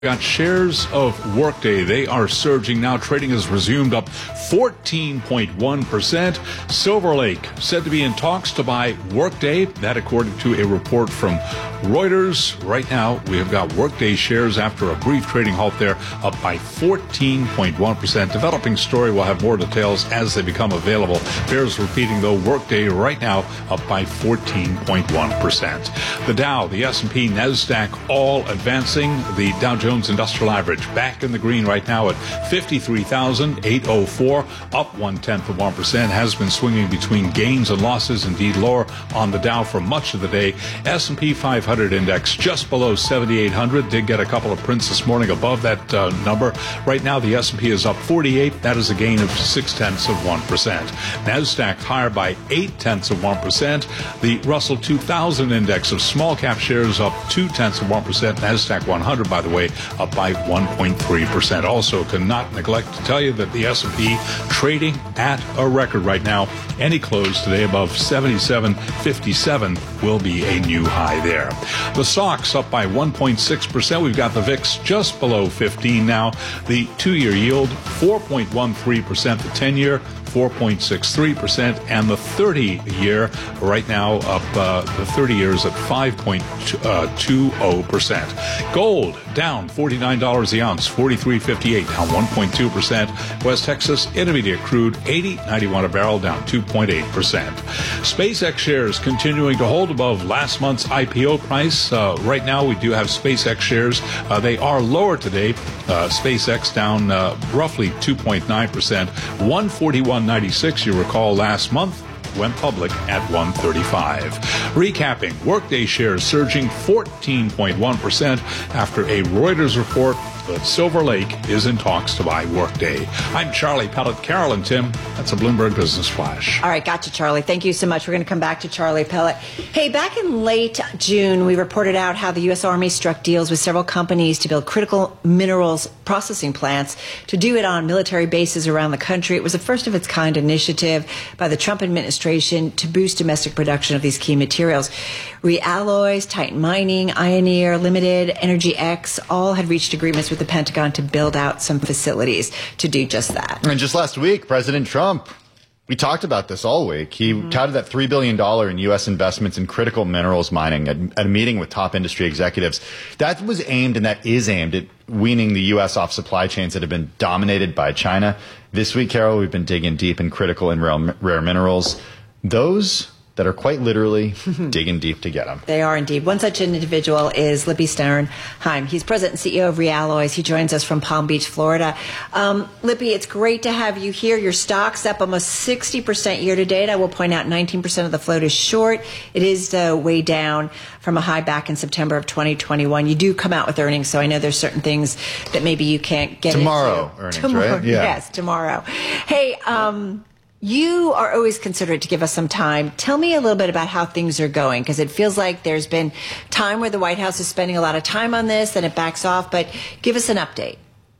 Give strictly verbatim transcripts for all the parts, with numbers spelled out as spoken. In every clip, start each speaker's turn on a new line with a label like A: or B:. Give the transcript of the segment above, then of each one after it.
A: Got shares of Workday. They are surging now. Trading has resumed up fourteen point one percent. Silver Lake said to be in talks to buy Workday. That according to a report from Reuters. Right now, we have got Workday shares after a brief trading halt there up by fourteen point one percent. Developing story. We'll have more details as they become available. Bears repeating though, Workday right now up by fourteen point one percent. The Dow, the S and P, NASDAQ all advancing. The Dow Jones Industrial Average back in the green right now at fifty-three thousand eight hundred four, up one-tenth of one percent. Has been swinging between gains and losses, indeed lower on the Dow for much of the day. S and P five hundred index just below seventy-eight hundred. Did get a couple of prints this morning above that uh, number. Right now, the S and P is up forty-eight. That is a gain of six-tenths of one percent. NASDAQ higher by eight-tenths of one percent. The Russell two thousand index of small-cap shares up two-tenths of one percent. NASDAQ one hundred, by the way, up by one point three percent. Also, cannot neglect to tell you that the S and P trading at a record right now. Any close today above seventy-seven fifty-seven will be a new high there. The stocks up by one point six percent. We've got the V I X just below fifteen now. The two-year yield, four point one three percent. The ten-year, four point six three percent, and the thirty-year right now up, uh, the thirty years at five point two zero percent. Gold down forty-nine dollars the ounce, forty-three fifty-eight, down one point two percent. West Texas Intermediate crude, eighty ninety-one a barrel, down two point eight percent. SpaceX shares continuing to hold above last month's I P O price. Uh, right now we do have SpaceX shares. Uh, they are lower today. Uh, SpaceX down uh, roughly two point nine percent, one forty-one ninety-six. You recall last month went public at one thirty-five. Recapping, Workday shares surging fourteen point one percent after a Reuters report that Silver Lake is in talks to buy Workday. I'm Charlie Pellet. Carol and Tim, that's a Bloomberg Business Flash.
B: All right, gotcha, Charlie. Thank you so much. We're going to come back to Charlie Pellet. Hey, back in late June, we reported out how the U S Army struck deals with several companies to build critical minerals processing plants to do it on military bases around the country. It was a first-of-its-kind initiative by the Trump administration to boost domestic production of these key materials. Realloys, Titan Mining, Ioneer Limited, Energy X all had reached agreements with the Pentagon to build out some facilities to do just that.
C: And just last week, President Trump, we talked about this all week. He mm-hmm. touted that three billion dollars in U S investments in critical minerals mining at, at a meeting with top industry executives. That was aimed and that is aimed at weaning the U S off supply chains that have been dominated by China. This week, Carol, we've been digging deep in critical and rare, rare minerals. Those that are quite literally digging deep to get them.
B: They are indeed. One such individual is Lippy Sternheim. He's president and C E O of Realloys. He joins us from Palm Beach, Florida. Um, Lippy, it's great to have you here. Your stock's up almost sixty percent year to date. I will point out nineteen percent of the float is short. It is uh, way down from a high back in September of twenty twenty-one. You do come out with earnings, so I know there's certain things that maybe you can't get
C: tomorrow
B: into.
C: Earnings,
B: tomorrow,
C: right? Yeah.
B: Yes, tomorrow. Hey, um... you are always considerate to give us some time. Tell me a little bit about how things are going, because it feels like there's been time where the White House is spending a lot of time on this, then it backs off, but give us an update.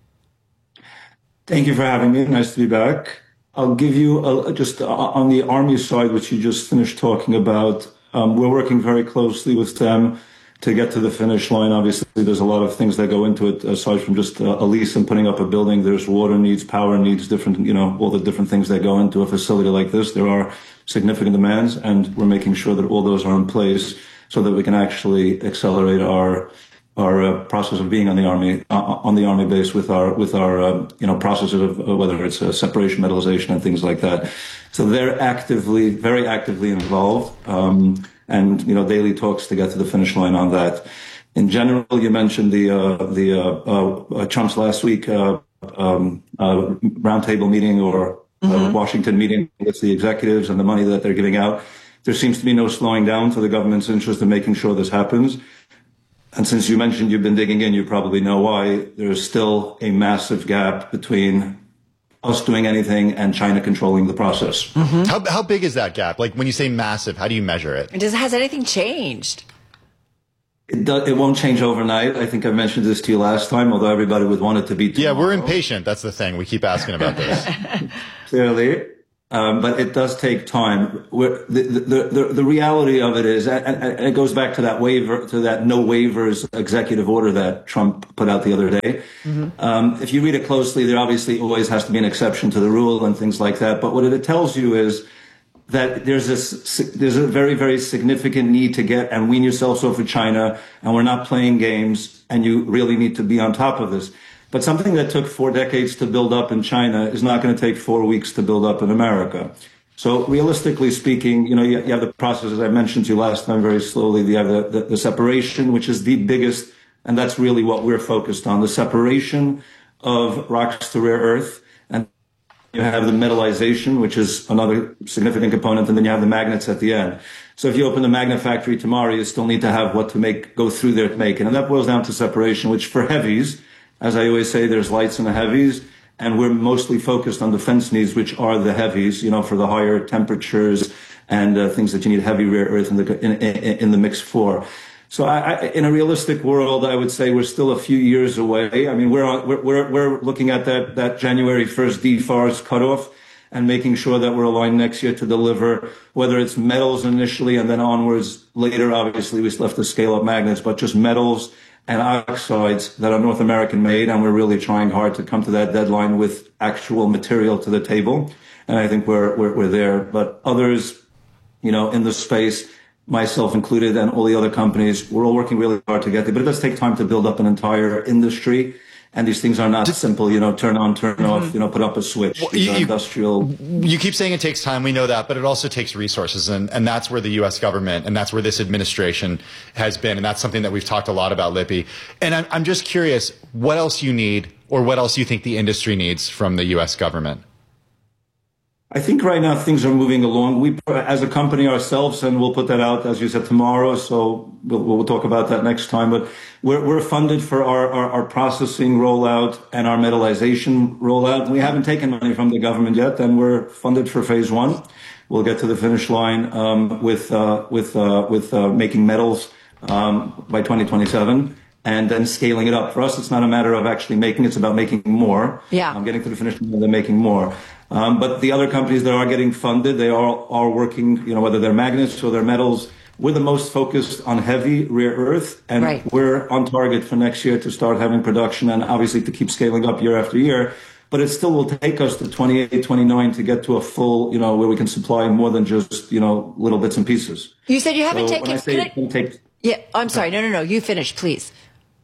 D: Thank you for having me. Nice to be back. I'll give you a, just on the Army side, which you just finished talking about. Um, we're working very closely with them to get to the finish line. Obviously, there's a lot of things that go into it, aside from just uh, a lease and putting up a building. There's water needs, power needs, different, you know, all the different things that go into a facility like this. There are significant demands, and we're making sure that all those are in place so that we can actually accelerate our our uh, process of being on the Army uh, on the Army base with our with our uh, you know processes of uh, whether it's uh, separation, metallization, and things like that. So they're actively, very actively involved. Um, And, you know, daily talks to get to the finish line on that. In general, you mentioned the, uh, the, uh, uh, Trump's last week, uh, um, uh, roundtable meeting or uh, mm-hmm. Washington meeting with the executives and the money that they're giving out. There seems to be no slowing down to the government's interest in making sure this happens. And since you mentioned you've been digging in, you probably know why. There's still a massive gap between us doing anything and China controlling the process.
C: Mm-hmm. How, how big is that gap? Like when you say massive, how do you measure it?
B: Does, has anything changed?
D: It, do, it won't change overnight. I think I mentioned this to you last time, although everybody would want it to be tomorrow.
C: Yeah, we're impatient. That's the thing. We keep asking about this.
D: Clearly. Um, but it does take time. We're, the, the, the, the reality of it is, and, and it goes back to that waiver, to that no waivers executive order that Trump put out the other day. Mm-hmm. Um, if you read it closely, there obviously always has to be an exception to the rule and things like that. But what it tells you is that there's a, there's a very, very significant need to get and wean yourselves off of China, and we're not playing games, and you really need to be on top of this. But something that took four decades to build up in China is not going to take four weeks to build up in America. So realistically speaking, you know, you, you have the process, as I mentioned to you last time, very slowly. You have the, the, the separation, which is the biggest, and that's really what we're focused on, the separation of rocks to rare earth. And you have the metallization, which is another significant component, and then you have the magnets at the end. So if you open the magnet factory tomorrow, you still need to have what to make, go through there to make it. And that boils down to separation, which for heavies, as I always say, there's lights and the heavies, and we're mostly focused on defense needs, which are the heavies, you know, for the higher temperatures and uh, things that you need heavy rare earth in the, in, in, in the mix for. So I, I, in a realistic world, I would say we're still a few years away. I mean, we're, on, we're, we're, we're looking at that, that January first D FARS cutoff and making sure that we're aligned next year to deliver, whether it's metals initially and then onwards later. Obviously, we still have to scale up magnets, but just metals and oxides that are North American made, and we're really trying hard to come to that deadline with actual material to the table. And I think we're we're, we're there. But others, you know, in the space, myself included, and all the other companies, we're all working really hard to get there. But it does take time to build up an entire industry. And these things are not simple, you know, turn on, turn mm-hmm. off, you know, put up a switch. Well, you, industrial.
C: You keep saying it takes time. We know that, but it also takes resources. And, and that's where the U S government and that's where this administration has been. And that's something that we've talked a lot about, Lippi. And I'm, I'm just curious what else you need or what else you think the industry needs from the U S government.
D: I think right now things are moving along. We, as a company ourselves, and we'll put that out, as you said, tomorrow, so we'll, we'll talk about that next time, but we're, we're funded for our, our, our processing rollout and our metallization rollout. We haven't taken money from the government yet, and we're funded for phase one. We'll get to the finish line um, with uh, with uh, with uh, making metals um, by twenty twenty-seven. And then scaling it up. For us, it's not a matter of actually making, it's about making more.
B: Yeah.
D: I'm getting to the finish line and then making more. Um, but the other companies that are getting funded, they are, are working, you know, whether they're magnets or they're metals. We're the most focused on heavy rare earth, and right. we're on target for next year to start having production and obviously to keep scaling up year after year. But it still will take us to twenty-eight, twenty-nine to get to a full, you know, where we can supply more than just, you know, little bits and pieces.
B: You said you haven't
D: so
B: taken,
D: when I say it, it takes,
B: yeah, I'm sorry. No, no, no. You finish, please.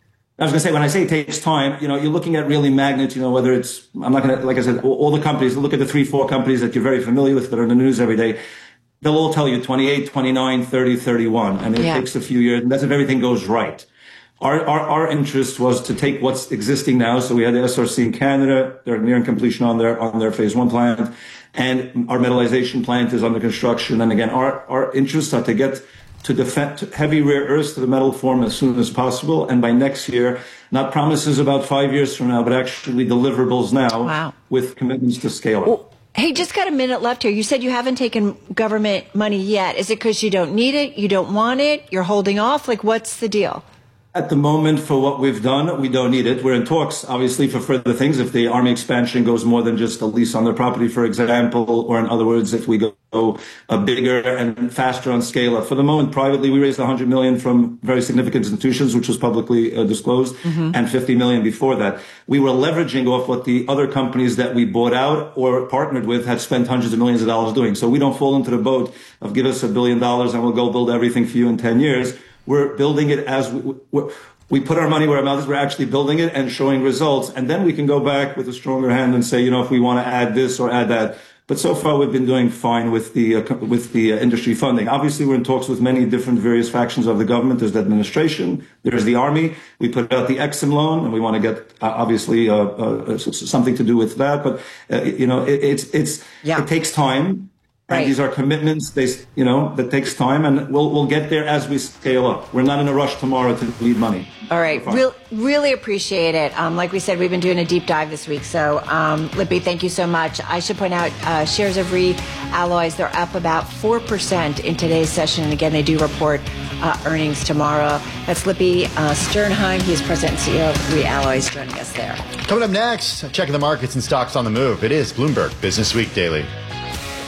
D: I was going to say, when I say it takes time, you know, you're looking at really magnets, you know, whether it's, I'm not going to, like I said, all, all the companies, look at the three, four companies that you're very familiar with that are in the news every day. They'll all tell you twenty-eight, twenty-nine, thirty, thirty-one. And it yeah. takes a few years. And that's if everything goes right. Our, our, our interest was to take what's existing now. So we had the S R C in Canada. They're nearing completion on their, on their phase one plant. And our metallization plant is under construction. And again, our, our interests are to get to defend heavy rare earths to the metal form as soon as possible. And by next year, not promises about five years from now, but actually deliverables now
B: wow.
D: with commitments to scale up.
B: Well, hey, just got a minute left here. You said you haven't taken government money yet. Is it because you don't need it? You don't want it? You're holding off? Like, what's the deal?
D: At the moment, for what we've done, we don't need it. We're in talks, obviously, for further things. If the Army expansion goes more than just a lease on their property, for example, or in other words, if we go a bigger and faster on scale up. For the moment, privately, we raised one hundred million dollars from very significant institutions, which was publicly uh, disclosed, mm-hmm. and fifty million dollars before that. We were leveraging off what the other companies that we bought out or partnered with had spent hundreds of millions of dollars doing. So we don't fall into the boat of give us a billion dollars and we'll go build everything for you in ten years. We're building it as we, we, we put our money where our mouth is. We're actually building it and showing results. And then we can go back with a stronger hand and say, you know, if we want to add this or add that. But so far, we've been doing fine with the uh, with the uh, industry funding. Obviously, we're in talks with many different various factions of the government. There's the administration. There's the Army. We put out the Exim loan, and we want to get uh, obviously uh, uh, something to do with that. But uh, you know, it, it's it's yeah. it takes time. And right. these are commitments, they, you know, that takes time, and we'll we'll get there as we scale up. We're not in a rush tomorrow to need money.
B: All right, Real, really appreciate it. Um, like we said, we've been doing a deep dive this week. So, um, Lippi, thank you so much. I should point out, uh, shares of Realloys, they're up about four percent in today's session. And again, they do report uh, earnings tomorrow. That's Lippi uh, Sternheim. He is president and C E O of Realloys, joining us there.
C: Coming up next, checking the markets and stocks on the move. It is Bloomberg Business Week Daily.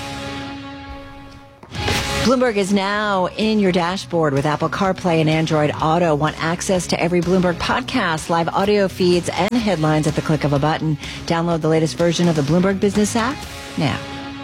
B: Bloomberg is now in your dashboard with Apple CarPlay and Android Auto. Want access to every Bloomberg podcast, live audio feeds, and headlines at the click of a button. Download the latest version of the Bloomberg Business app now.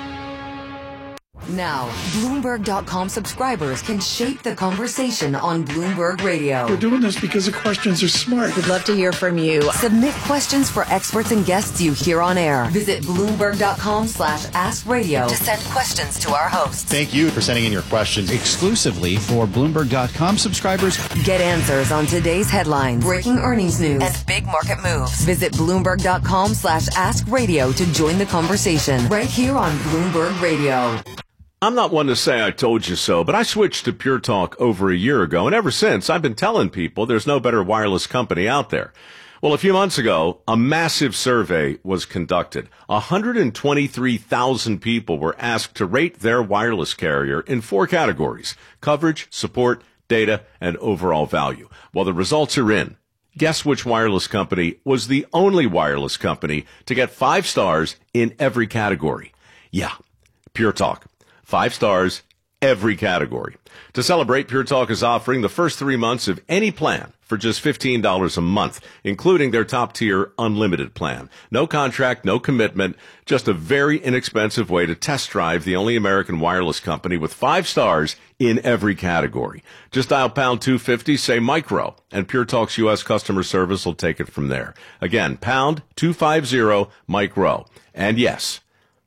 E: Now, Bloomberg dot com subscribers can shape the conversation on Bloomberg Radio.
F: We're doing this because the questions are smart.
B: We'd love to hear from you.
E: Submit questions for experts and guests you hear on air. Visit Bloomberg dot com slash ask radio to send questions to our hosts.
C: Thank you for sending in your questions.
G: Exclusively for Bloomberg dot com subscribers.
E: Get answers on today's headlines, breaking earnings news, and big market moves. Visit Bloomberg dot com slash ask radio to join the conversation right here on Bloomberg Radio.
H: I'm not one to say I told you so, but I switched to Pure Talk over a year ago, and ever since, I've been telling people there's no better wireless company out there. Well, a few months ago, a massive survey was conducted. one hundred twenty-three thousand people were asked to rate their wireless carrier in four categories: coverage, support, data, and overall value. Well, the results are in. Guess which wireless company was the only wireless company to get five stars in every category? Yeah, Pure Talk. Five stars, every category. To celebrate, Pure Talk is offering the first three months of any plan for just fifteen dollars a month, including their top-tier unlimited plan. No contract, no commitment, just a very inexpensive way to test drive the only American wireless company with five stars in every category. Just dial pound two fifty, say micro, and Pure Talk's U S customer service will take it from there. Again, pound two fifty, micro. And yes,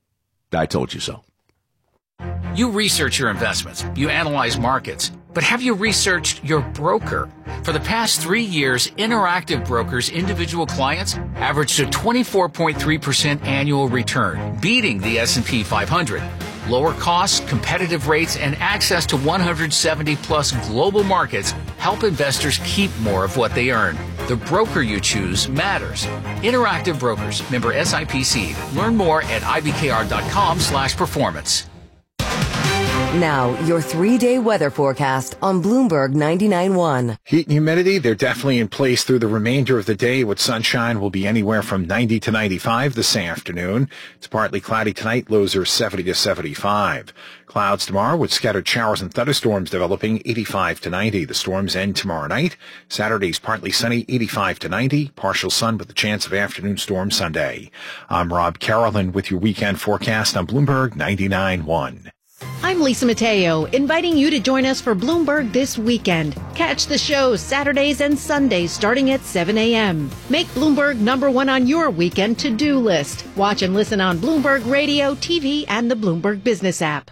H: I told you so.
I: You research your investments, you analyze markets, but have you researched your broker? For the past three years, Interactive Brokers' individual clients averaged a twenty-four point three percent annual return, beating the S and P five hundred. Lower costs, competitive rates, and access to one hundred seventy plus global markets help investors keep more of what they earn. The broker you choose matters. Interactive Brokers, member S I P C. Learn more at I B K R dot com slash performance.
E: Now, your three-day weather forecast on Bloomberg ninety-nine point one.
F: Heat and humidity, they're definitely in place through the remainder of the day. With sunshine, will be anywhere from ninety to ninety-five this afternoon. It's partly cloudy tonight. Lows are seventy to seventy-five. Clouds tomorrow with scattered showers and thunderstorms developing, eighty-five to ninety. The storms end tomorrow night. Saturday's partly sunny, eighty-five to ninety. Partial sun with a chance of afternoon storm Sunday. I'm Rob Carolyn with your weekend forecast on Bloomberg ninety-nine point one.
J: I'm Lisa Mateo, inviting you to join us for Bloomberg This Weekend. Catch the show Saturdays and Sundays starting at seven a.m. Make Bloomberg number one on your weekend to-do list. Watch and listen on Bloomberg Radio, T V, and the Bloomberg Business app.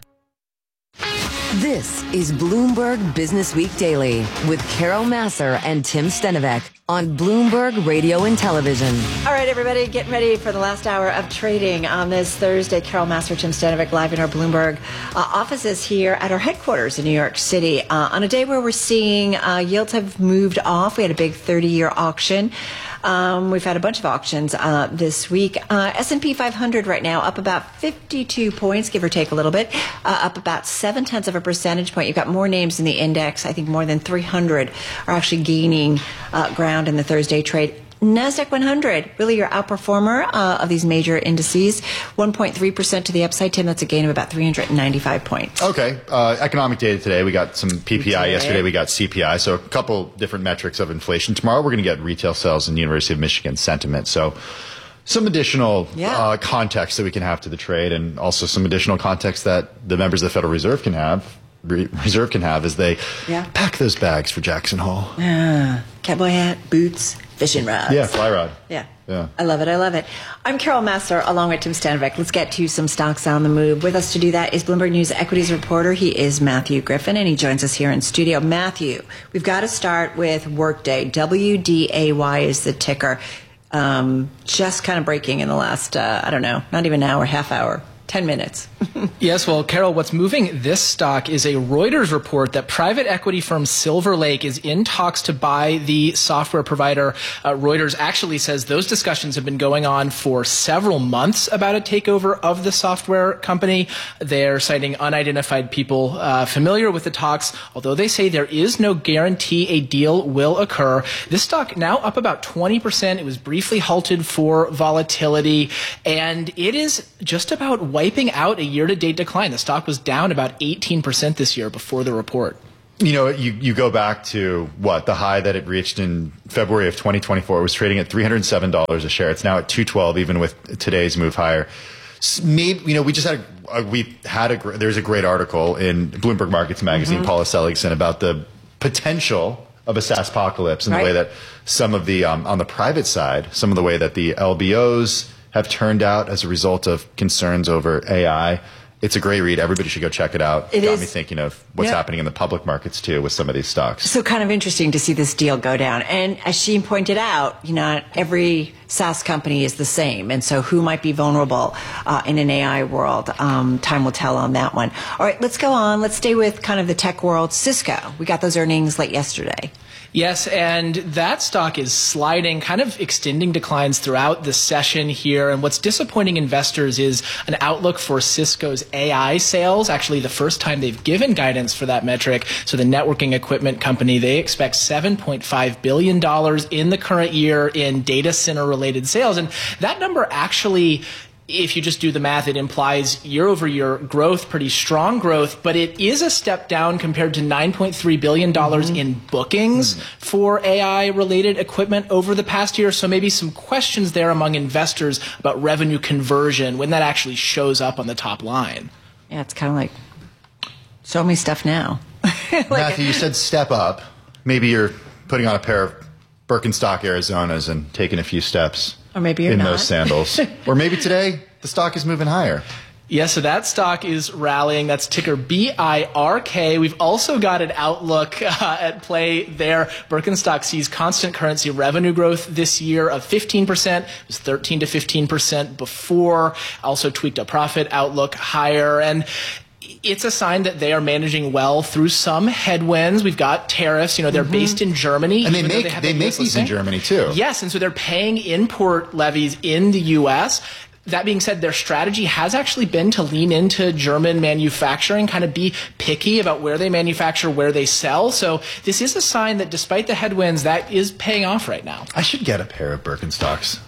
E: This is Bloomberg Business Week Daily with Carol Massar and Tim Stenovec on Bloomberg Radio and Television.
B: All right, everybody, getting ready for the last hour of trading on this Thursday. Carol Massar, Tim Stenovec, live in our Bloomberg uh, offices here at our headquarters in New York City uh, on a day where we're seeing uh, yields have moved off. We had a big thirty-year auction. Um, we've had a bunch of auctions uh, this week. Uh, S and P five hundred right now up about fifty-two points, give or take a little bit, uh, up about seven tenths of a percentage point. You've got more names in the index. I think more than three hundred are actually gaining uh, ground in the Thursday trade. NASDAQ one hundred, really your outperformer uh, of these major indices, one point three percent to the upside. Tim, that's a gain of about three hundred ninety-five points.
C: Okay. Uh, economic data today. We got some P P I yesterday. We got C P I. So a couple different metrics of inflation. Tomorrow we're going to get retail sales and University of Michigan sentiment. So some additional yeah. uh, context that we can have to the trade, and also some additional context that the members of the Federal Reserve can have. Reserve can have as they yeah. pack those bags for Jackson Hole.
B: Yeah. Cowboy hat, boots, fishing rods.
C: Yeah, fly rod.
B: Yeah.
C: Yeah.
B: I love it. I love it. I'm Carol Massar along with Tim Stenovec. Let's get to some stocks on the move. With us to do that is Bloomberg News equities reporter. He is Matthew Griffin, and he joins us here in studio. Matthew, we've got to start with Workday. W D A Y is the ticker. Um, just kind of breaking in the last, uh, I don't know, not even an hour, half hour. ten minutes.
K: Yes, well, Carol, what's moving this stock is a Reuters report that private equity firm Silver Lake is in talks to buy the software provider. Uh, Reuters actually says those discussions have been going on for several months about a takeover of the software company. They're citing unidentified people uh, familiar with the talks, although they say there is no guarantee a deal will occur. This stock now up about twenty percent. It was briefly halted for volatility, and it is just about wiping out a year-to-date decline. The stock was down about eighteen percent this year before the report.
C: You know, you, you go back to what the high that it reached in February of twenty twenty-four. It was trading at three hundred seven dollars a share. It's now at two twelve, even with today's move higher. Maybe, you know, we just had a, we had a, there's a great article in Bloomberg Markets Magazine, mm-hmm. Paula Seligson, about the potential of a SaaS apocalypse and right. the way that some of the, um, on the private side, some of the way that the L B Os have turned out as a result of concerns over A I. It's a great read. Everybody should go check it out.
B: It
C: got
B: is.
C: me thinking of what's
B: Yep.
C: happening in the public markets too with some of these stocks.
B: So kind of interesting to see this deal go down. And as Sheen pointed out, you know, every SaaS company is the same. And so who might be vulnerable uh, in an A I world? Um, time will tell on that one. All right, let's go on. Let's stay with kind of the tech world. Cisco. We got those earnings late yesterday.
K: Yes, and that stock is sliding, kind of extending declines throughout the session here. And what's disappointing investors is an outlook for Cisco's A I sales, actually the first time they've given guidance for that metric. So the networking equipment company, they expect seven point five billion dollars in the current year in data center related sales. And that number actually, if you just do the math, it implies year-over-year growth, pretty strong growth, but it is a step down compared to nine point three billion dollars mm-hmm. in bookings mm-hmm. for A I-related equipment over the past year. So maybe some questions there among investors about revenue conversion when that actually shows up on the top line.
B: Yeah, it's kind of like, show me stuff now. like,
C: Matthew, you said step up. Maybe you're putting on a pair of Birkenstock Arizonas and taking a few steps.
B: Or maybe you're
C: in
B: not.
C: those sandals. Or maybe today the stock is moving higher.
K: Yeah, so that stock is rallying. That's ticker B I R K. We've also got an outlook uh, at play there. Birkenstock sees constant currency revenue growth this year of fifteen percent. It was thirteen to fifteen percent before. Also tweaked a profit outlook higher. And it's a sign that they are managing well through some headwinds. We've got tariffs. You know, they're mm-hmm. based in Germany.
C: And they make, they, they make these in Germany, too.
K: Yes, and so they're paying import levies in the U S. That being said, their strategy has actually been to lean into German manufacturing, kind of be picky about where they manufacture, where they sell. So this is a sign that despite the headwinds, that is paying off right now.
C: I should get a pair of Birkenstocks.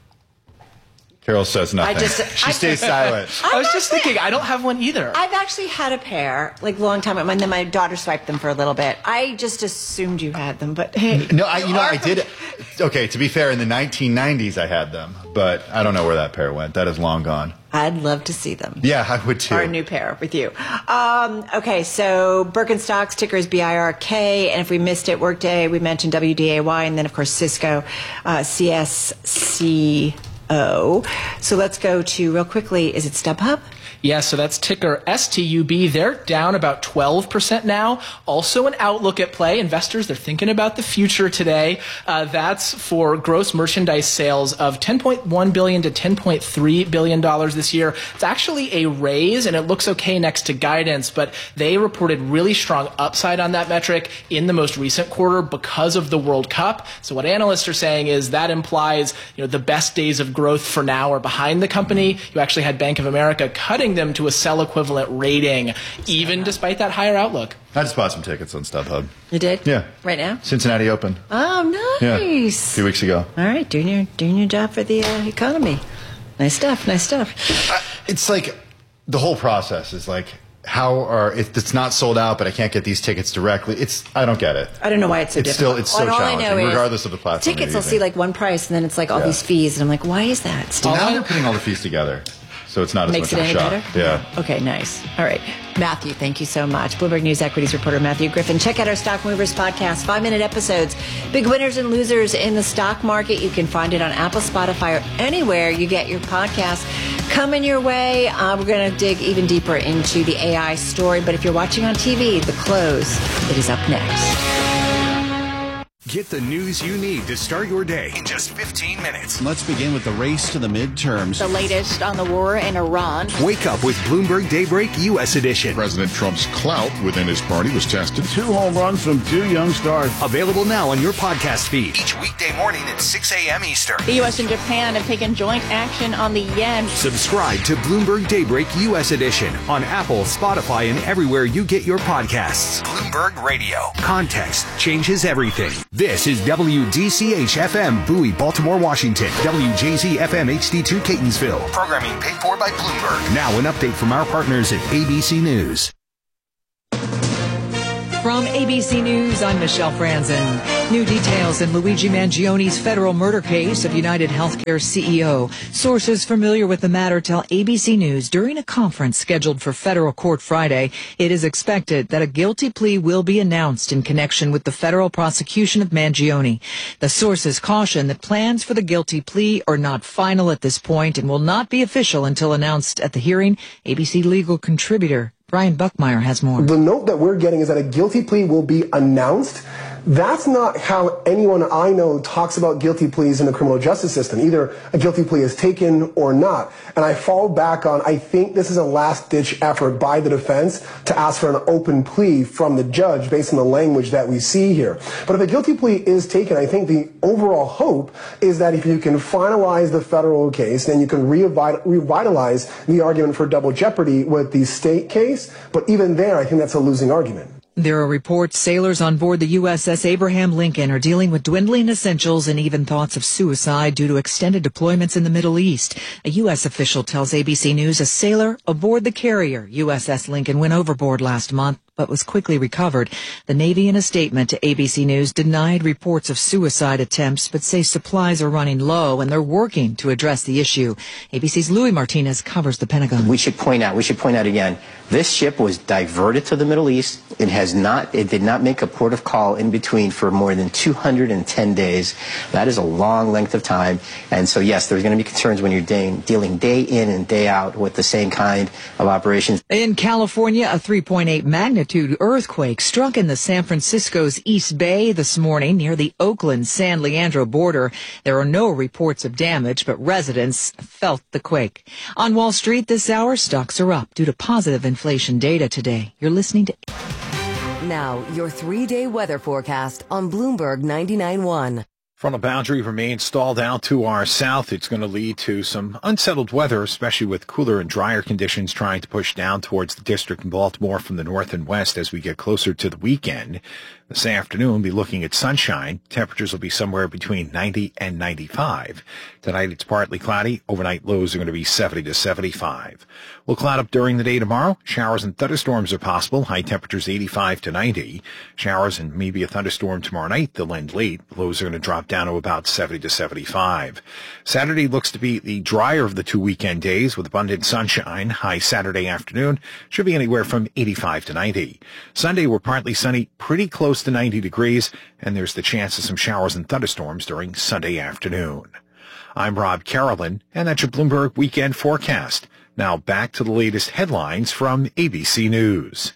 C: Carol says nothing.
B: I just,
C: she
B: I,
C: stays silent.
K: I was just thinking, I don't have one either.
B: I've actually had a pair, like a long time ago, and then my daughter swiped them for a little bit. I just assumed you had them, but hey.
C: No, I, you know, I did. Okay, to be fair, in the nineteen nineties I had them, but I don't know where that pair went. That is long gone.
B: I'd love to see them.
C: Yeah, I would too.
B: Or a new pair with you. Um, okay, so Birkenstock's ticker is B I R K, and if we missed it, Workday, we mentioned W D A Y, and then, of course, Cisco, uh, C S C O. So let's go to, real quickly, is it StubHub?
K: Yeah, so that's ticker S T U B. They're down about twelve percent now. Also an outlook at play. Investors, they're thinking about the future today. Uh, that's for gross merchandise sales of ten point one billion dollars to ten point three billion dollars this year. It's actually a raise, and it looks okay next to guidance, but they reported really strong upside on that metric in the most recent quarter because of the World Cup. So what analysts are saying is that implies, you know, the best days of growth for now are behind the company. You actually had Bank of America cutting them to a sell equivalent rating, even despite that higher outlook.
C: I just bought some tickets on StubHub.
B: You did?
C: Yeah.
B: Right now?
C: Cincinnati Open.
B: Oh, nice.
C: Yeah. A few weeks ago.
B: All right, doing your doing your job for the uh, economy. Nice stuff. Nice stuff.
C: Uh, it's like the whole process is like, how are if it's not sold out, but I can't get these tickets directly? It's I don't get it.
B: I don't know why it's so
C: it's
B: difficult.
C: Still, it's so
B: all
C: challenging,
B: I know
C: regardless
B: is
C: of the platform.
B: Tickets, I'll see like one price, and then it's like all
C: yeah.
B: these fees, and I'm like, why is that? Still,
C: now they're putting all the fees together, so it's not as
B: makes
C: much
B: it
C: of a
B: any
C: shock.
B: better.
C: Yeah.
B: Okay, nice. All right, Matthew, thank you so much. Bloomberg News Equities reporter Matthew Griffin. Check out our Stock Movers podcast, five-minute episodes, big winners and losers in the stock market. You can find it on Apple, Spotify, or anywhere you get your podcast. Coming your way, uh, we're going to dig even deeper into the A I story. But if you're watching on T V, The Close, it is up next.
L: Get the news you need to start your day in just fifteen minutes.
G: Let's begin with the race to the midterms.
M: The latest on the war in Iran.
L: Wake up with Bloomberg Daybreak U S Edition.
N: President Trump's clout within his party was tested.
O: Two home runs from two young stars.
L: Available now on your podcast feed. Each weekday morning at six a.m. Eastern.
M: The U S and Japan have taken joint action on the yen.
L: Subscribe to Bloomberg Daybreak U S Edition on Apple, Spotify, and everywhere you get your podcasts. Bloomberg Radio. Context changes everything. This is W D C H F M, Bowie, Baltimore, Washington. W J Z F M H D two, Catonsville. Programming paid for by Bloomberg. Now an update from our partners at A B C News.
P: From A B C News, I'm Michelle Franzen. New details in Luigi Mangioni's federal murder case of United Healthcare C E O. Sources familiar with the matter tell A B C News during a conference scheduled for federal court Friday, it is expected that a guilty plea will be announced in connection with the federal prosecution of Mangioni. The sources caution that plans for the guilty plea are not final at this point and will not be official until announced at the hearing. A B C legal contributor Brian Buckmeyer has more.
Q: The note that we're getting is that a guilty plea will be announced. That's not how anyone I know talks about guilty pleas in the criminal justice system. Either a guilty plea is taken or not. And I fall back on, I think this is a last-ditch effort by the defense to ask for an open plea from the judge based on the language that we see here. But if a guilty plea is taken, I think the overall hope is that if you can finalize the federal case, then you can revitalize the argument for double jeopardy with the state case. But even there, I think that's a losing argument.
P: There are reports sailors on board the U S S Abraham Lincoln are dealing with dwindling essentials and even thoughts of suicide due to extended deployments in the Middle East. A U S official tells A B C News a sailor aboard the carrier U S S Lincoln went overboard last month, but was quickly recovered. The Navy, in a statement to A B C News, denied reports of suicide attempts, but say supplies are running low and they're working to address the issue. A B C's Louis Martinez covers the Pentagon.
R: We should point out, we should point out again, this ship was diverted to the Middle East. It has not, it did not make a port of call in between for more than two hundred ten days. That is a long length of time. And so, yes, there's going to be concerns when you're de- dealing day in and day out with the same kind of operations.
P: In California, a three point eight magnitude earthquake struck in the San Francisco's East Bay this morning near the Oakland-San Leandro border. There are no reports of damage, but residents felt the quake. On Wall Street this hour, stocks are up due to positive inflation data today. You're listening to...
E: Now, your three-day weather forecast on Bloomberg ninety-nine point one.
F: Frontal boundary remains stalled out to our south. It's going to lead to some unsettled weather, especially with cooler and drier conditions trying to push down towards the district in Baltimore from the north and west as we get closer to the weekend. This afternoon, we'll be looking at sunshine. Temperatures will be somewhere between ninety and ninety-five. Tonight, it's partly cloudy. Overnight lows are going to be seventy to seventy-five. We'll cloud up during the day tomorrow. Showers and thunderstorms are possible. High temperatures eighty-five to ninety. Showers and maybe a thunderstorm tomorrow night. They'll end late. Lows are going to drop down to about seventy to seventy-five. Saturday looks to be the drier of the two weekend days with abundant sunshine. High Saturday afternoon should be anywhere from eighty-five to ninety. Sunday, we're partly sunny, pretty close to ninety degrees, and there's the chance of some showers and thunderstorms during Sunday afternoon. I'm Rob Carolyn, and that's your Bloomberg Weekend Forecast. Now back to the latest headlines from A B C News.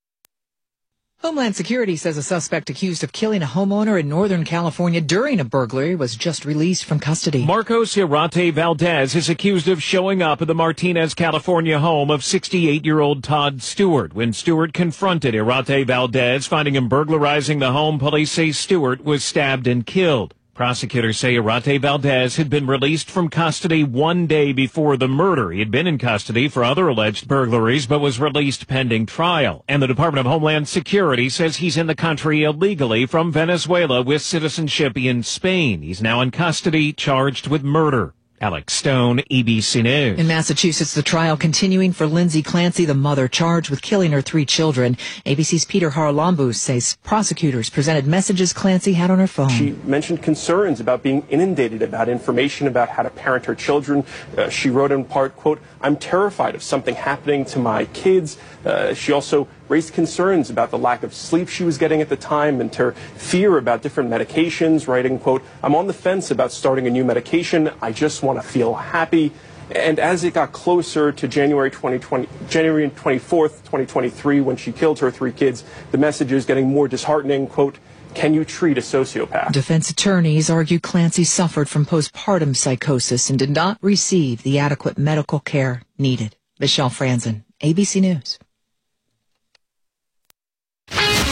P: Homeland Security says a suspect accused of killing a homeowner in Northern California during a burglary was just released from custody.
S: Marcos Hirate Valdez is accused of showing up at the Martinez, California home of sixty-eight-year-old Todd Stewart. When Stewart confronted Hirate Valdez, finding him burglarizing the home, police say Stewart was stabbed and killed. Prosecutors say Hirate Valdez had been released from custody one day before the murder. He had been in custody for other alleged burglaries, but was released pending trial. And the Department of Homeland Security says he's in the country illegally from Venezuela with citizenship in Spain. He's now in custody, charged with murder. Alex Stone, A B C News.
P: In Massachusetts, the trial continuing for Lindsay Clancy, the mother charged with killing her three children. A B C's Peter Haralambous says prosecutors presented messages Clancy had on her phone.
T: She mentioned concerns about being inundated about information about how to parent her children. Uh, she wrote in part, quote, "I'm terrified of something happening to my kids." Uh, she also raised concerns about the lack of sleep she was getting at the time and her fear about different medications, writing, quote, "I'm on the fence about starting a new medication. I just want to feel happy." And as it got closer to January twenty twenty, January twenty-fourth, twenty twenty-three, when she killed her three kids, the message is getting more disheartening, quote, "Can you treat a sociopath?"
P: Defense attorneys argue Clancy suffered from postpartum psychosis and did not receive the adequate medical care needed. Michelle Franzen, A B C News.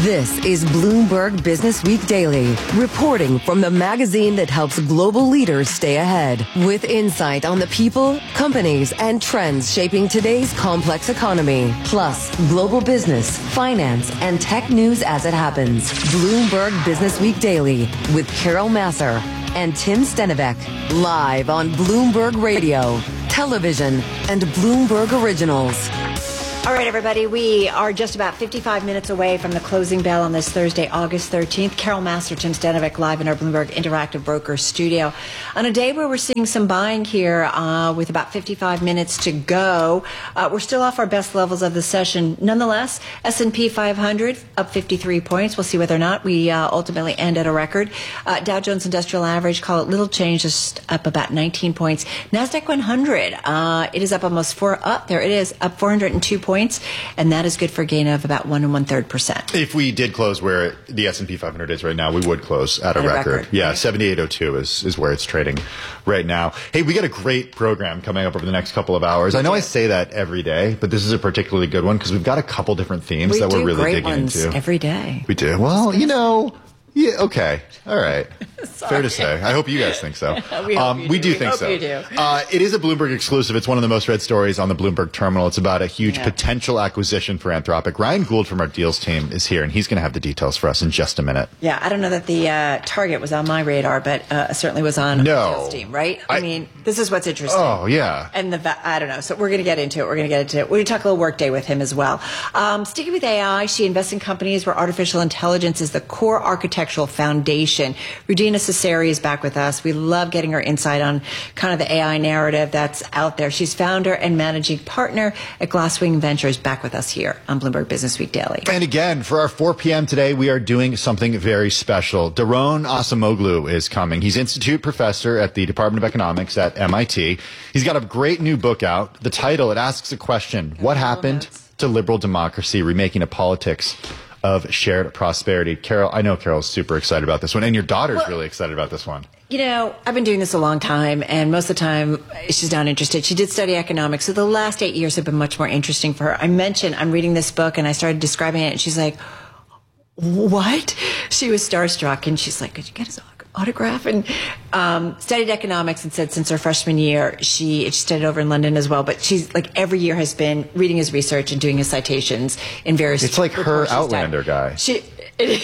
E: This is Bloomberg Business Week Daily, reporting from the magazine that helps global leaders stay ahead, with insight on the people, companies, and trends shaping today's complex economy, plus global business, finance, and tech news as it happens. Bloomberg Business Week Daily with Carol Massar and Tim Stenivek, live on Bloomberg Radio, television, and Bloomberg Originals.
B: All right, everybody, we are just about fifty-five minutes away from the closing bell on this Thursday, August thirteenth. Carol Massar, Tim Stenivek, live in our Bloomberg Interactive Broker studio. On a day where we're seeing some buying here uh, with about fifty-five minutes to go, uh, we're still off our best levels of the session. Nonetheless, S and P five hundred up fifty-three points. We'll see whether or not we uh, ultimately end at a record. Uh, Dow Jones Industrial Average, call it little change, just up about nineteen points. NASDAQ one hundred, uh, it is up almost four, up, there it is, up four hundred two points. Points, and that is good for a gain of about one and one third percent.
C: If we did close where the S and P five hundred is right now, we would close at, at a, record. record. Yeah, right. seventy-eight oh two is, is where it's trading right now. Hey, we got a great program coming up over the next couple of hours. I know I say that every day, but this is a particularly good one because we've got a couple different themes
B: we
C: that we're really
B: great
C: digging
B: ones
C: into.
B: Every day.
C: We do. Well, you know. Yeah, okay. All right. Fair to say. I hope you guys think so.
B: we
C: um,
B: do.
C: we do
B: we
C: think
B: hope
C: so.
B: You do.
C: Uh, it is a Bloomberg exclusive. It's one of the most read stories on the Bloomberg terminal. It's about a huge yeah. potential acquisition for Anthropic. Ryan Gould from our deals team is here, and he's going to have the details for us in just a minute.
B: Yeah, I don't know that the uh, target was on my radar, but uh, certainly was on
C: no.
B: our deals team, right? I, I mean, this is what's interesting.
C: Oh, yeah.
B: And the I don't know. So we're going to get into it. We're going to get into it. We're going to talk a little Workday with him as well. Um, sticking with A I, she invests in companies where artificial intelligence is the core architectural foundation. Rudina Cesari is back with us. We love getting her insight on kind of the A I narrative that's out there. She's founder and managing partner at Glasswing Ventures, back with us here on Bloomberg Business Week Daily.
C: And again, for our four p.m. today, we are doing something very special. Daron Acemoglu is coming. He's Institute Professor at the Department of Economics at M I T. He's got a great new book out. The title, it asks a question. What happened to liberal democracy? Remaking a politics of shared prosperity. Carol, I know Carol's super excited about this one, and your daughter's well, really excited about this one.
B: You know, I've been doing this a long time, and most of the time she's not interested. She did study economics, so the last eight years have been much more interesting for her. I mentioned I'm reading this book, and I started describing it, and she's like, what? She was starstruck, and she's like, could you get his autograph? And um, studied economics and said since her freshman year, she, she studied over in London as well, but she's like every year has been reading his research and doing his citations in various.
C: It's like her Outlander guy.
B: She, it,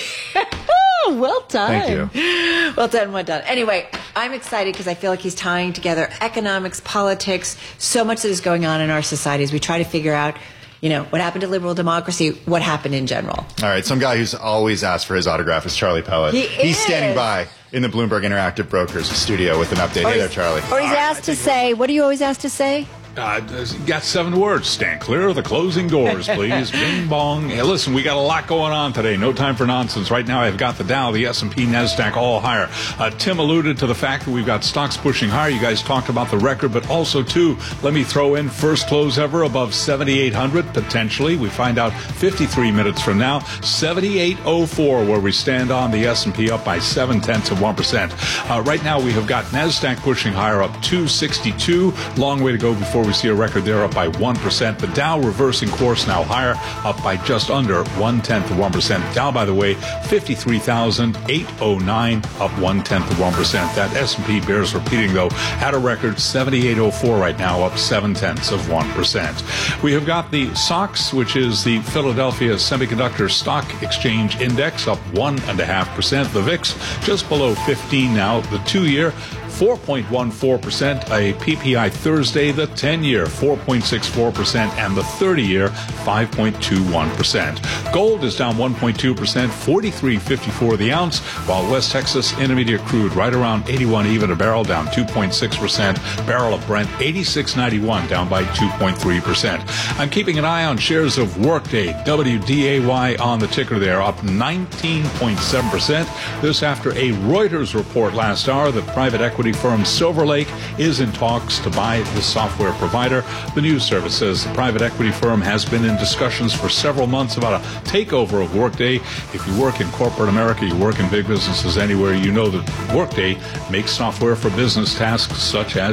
B: well done.
C: Thank you.
B: Well done, well done. Anyway, I'm excited because I feel like he's tying together economics, politics, so much that is going on in our society as we try to figure out, you know, what happened to liberal democracy, what happened in general.
C: All right, some guy who's always asked for his autograph is Charlie Pellet.
B: He
C: He's
B: is.
C: standing by in the Bloomberg Interactive Brokers studio with an update.
B: Or
C: hey there, Charlie.
B: Or he's asked to say, what do you always ask to say?
A: Uh, got seven words. Stand clear of the closing doors, please. Bing bong. Hey, listen, we got a lot going on today. No time for nonsense. Right now, I've got the Dow, the S and P, NASDAQ all higher. Uh, Tim alluded to the fact that we've got stocks pushing higher. You guys talked about the record, but also, too, let me throw in first close ever above seventy-eight hundred, potentially. We find out fifty-three minutes from now. seventy-eight oh four, where we stand on the S and P, up by seven tenths of one percent. Uh, right now, we have got NASDAQ pushing higher, up two sixty-two. Long way to go before we see a record there, up by one percent. The Dow reversing course, now higher, up by just under one-tenth of one percent. Dow, by the way, fifty-three thousand eight hundred nine, up one-tenth of one percent. That S and P bears repeating, though, at a record seventy-eight oh four right now, up seven-tenths of one percent. We have got the S O X, which is the Philadelphia Semiconductor Stock Exchange Index, up one point five percent. The V I X just below fifteen now. The two-year, four point one four percent, a P P I Thursday, the ten-year, four point six four percent, and the thirty-year, five point two one percent. Gold is down one point two percent, forty-three fifty-four the ounce, while West Texas Intermediate crude right around eighty-one even a barrel, down two point six percent. Barrel of Brent, eighty-six ninety-one, down by two point three percent. I'm keeping an eye on shares of Workday, W D A Y on the ticker there, up nineteen point seven percent. This after a Reuters report last hour that private equity firm Silver Lake is in talks to buy the software provider. The news service says the private equity firm has been in discussions for several months about a takeover of Workday. If you work in corporate America, you work in big businesses anywhere, you know that Workday makes software for business tasks such as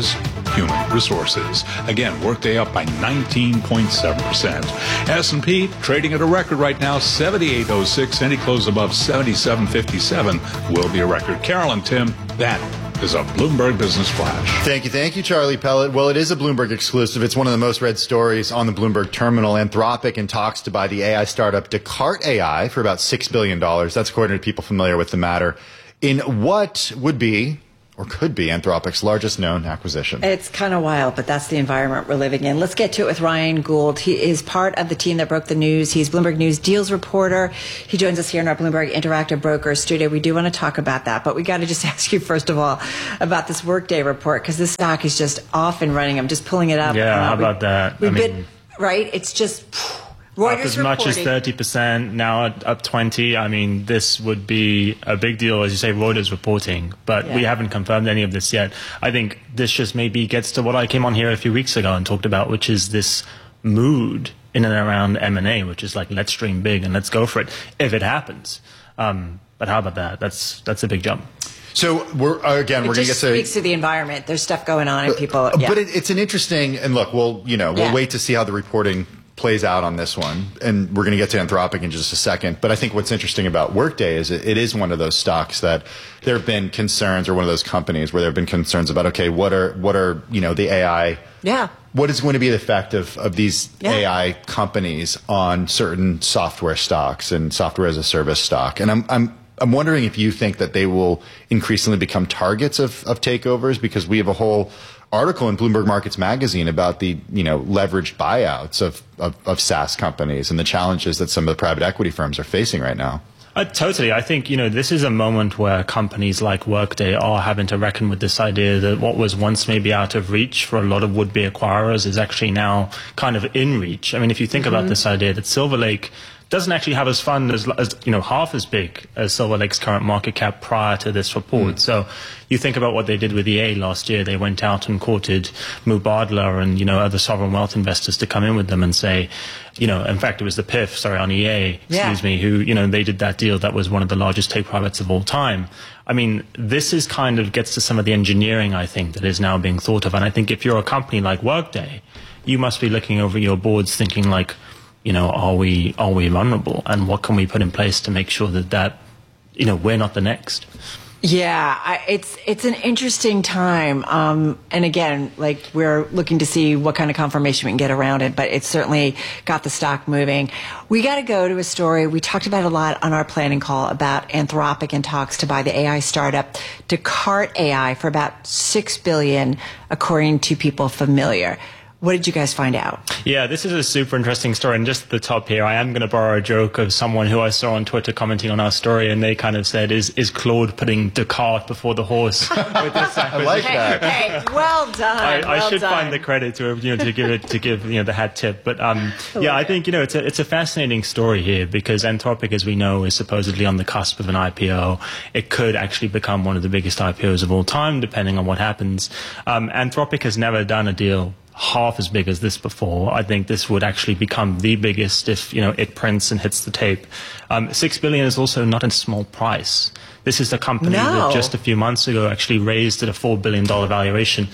A: human resources. Again, Workday up by nineteen point seven percent. S and P trading at a record right now, seventy-eight oh six. Any close above seventy-seven fifty-seven will be a record. Carol and Tim, that is a Bloomberg Business Flash.
C: Thank you. Thank you, Charlie Pellet. Well, it is a Bloomberg exclusive. It's one of the most read stories on the Bloomberg terminal. Anthropic in talks to buy the A I startup Descartes A I for about six billion dollars. That's according to people familiar with the matter. In what would be, or could be, Anthropic's largest known acquisition.
B: It's kind of wild, but that's the environment we're living in. Let's get to it with Ryan Gould. He is part of the team that broke the news. He's Bloomberg News deals reporter. He joins us here in our Bloomberg Interactive Brokers studio. We do want to talk about that, but we got to just ask you first of all about this Workday report, because this stock is just off and running. I'm just pulling it up.
U: Yeah,
B: uh,
U: how about
B: we,
U: that?
B: We've
U: I
B: been,
U: mean,
B: right? It's just...
U: Reuters up
B: as
U: much
B: reporting.
U: as thirty percent, now up twenty. I mean, this would be a big deal, as you say, Reuters reporting, but
B: yeah.
U: we haven't confirmed any of this yet. I think this just maybe gets to what I came on here a few weeks ago and talked about, which is this mood in and around M and A, which is like, let's dream big and let's go for it if it happens. Um, but how about that? That's that's a big jump.
C: So we're uh, again,
B: it
C: we're going to get to
B: speaks to the environment. There's stuff going on, and people. Yeah.
C: But it, it's an interesting, and look, we'll you know we'll
B: yeah.
C: wait to see how the reporting plays out on this one, and we're going to get to Anthropic in just a second. But I think what's interesting about Workday is it, it is one of those stocks that there have been concerns, or one of those companies where there have been concerns about, okay, what are what are you know the A I?
B: Yeah.
C: What is going to be the effect of, of these
B: yeah.
C: A I companies on certain software stocks and software as a service stock? And I'm I'm I'm wondering if you think that they will increasingly become targets of, of takeovers, because we have a whole article in Bloomberg Markets Magazine about the, you know, leveraged buyouts of, of, of SaaS companies and the challenges that some of the private equity firms are facing right now.
U: Uh, totally. I think, you know, this is a moment where companies like Workday are having to reckon with this idea that what was once maybe out of reach for a lot of would-be acquirers is actually now kind of in reach. I mean, if you think mm-hmm. about this idea that Silver Lake doesn't actually have as fund as, as, you know, half as big as Silver Lake's current market cap prior to this report. Mm. So you think about what they did with E A last year. They went out and courted Mubadala and, you know, other sovereign wealth investors to come in with them and say, you know, in fact, it was the P I F, sorry, on E A, excuse
B: yeah.
U: me, who, you know, they did that deal that was one of the largest take privates of all time. I mean, this is kind of gets to some of the engineering, I think, that is now being thought of. And I think if you're a company like Workday, you must be looking over your boards thinking like, you know, are we are we vulnerable, and what can we put in place to make sure that that, you know, we're not the next.
B: Yeah, I, it's it's an interesting time, um, and again, like we're looking to see what kind of confirmation we can get around it. But it's certainly got the stock moving. We got to go to a story we talked about a lot on our planning call about Anthropic and talks to buy the A I startup Descartes A I for about six billion dollars, according to people familiar. What did you guys find out?
U: Yeah, this is a super interesting story. And just at the top here, I am going to borrow a joke of someone who I saw on Twitter commenting on our story, and they kind of said, is is Claude putting Descartes before the horse? With this
C: I like that.
B: Hey, hey, well done.
U: I,
B: well
U: I should
B: done.
U: find the credit to, you know, to give it to give you know the hat tip. But um, yeah, I think, you know, it's a it's a fascinating story here, because Anthropic, as we know, is supposedly on the cusp of an I P O. It could actually become one of the biggest I P Os of all time, depending on what happens. Um, Anthropic has never done a deal half as big as this before. I think this would actually become the biggest if, you know, it prints and hits the tape. Um, six billion is also not a small price. This is a company
B: no.
U: that just a few months ago actually raised at a four billion dollars valuation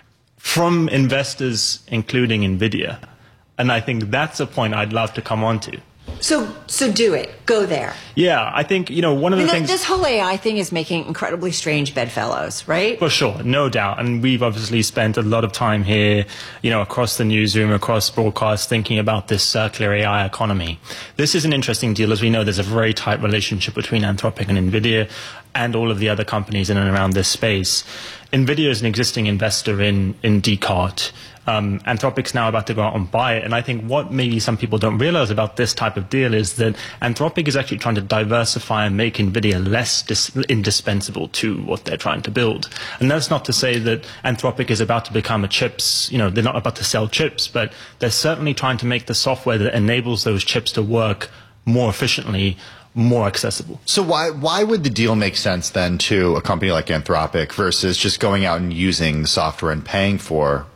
U: from investors, including NVIDIA. And I think that's a point I'd love to come on to.
B: So, so do it. Go there.
U: Yeah, I think, you know, one of
B: I mean,
U: the
B: th-
U: things...
B: This whole A I thing is making incredibly strange bedfellows, right?
U: For sure, no doubt. And we've obviously spent a lot of time here, you know, across the newsroom, across broadcast, thinking about this circular A I economy. This is an interesting deal. As we know, there's a very tight relationship between Anthropic and NVIDIA and all of the other companies in and around this space. NVIDIA is an existing investor in, in Descartes. Um, Anthropic's now about to go out and buy it. And I think what maybe some people don't realize about this type of deal is that Anthropic is actually trying to diversify and make NVIDIA less dis- indispensable to what they're trying to build. And that's not to say that Anthropic is about to become a chips, you know, they're not about to sell chips, but they're certainly trying to make the software that enables those chips to work more efficiently, more accessible.
C: So why why would the deal make sense then to a company like Anthropic versus just going out and using the software and paying for what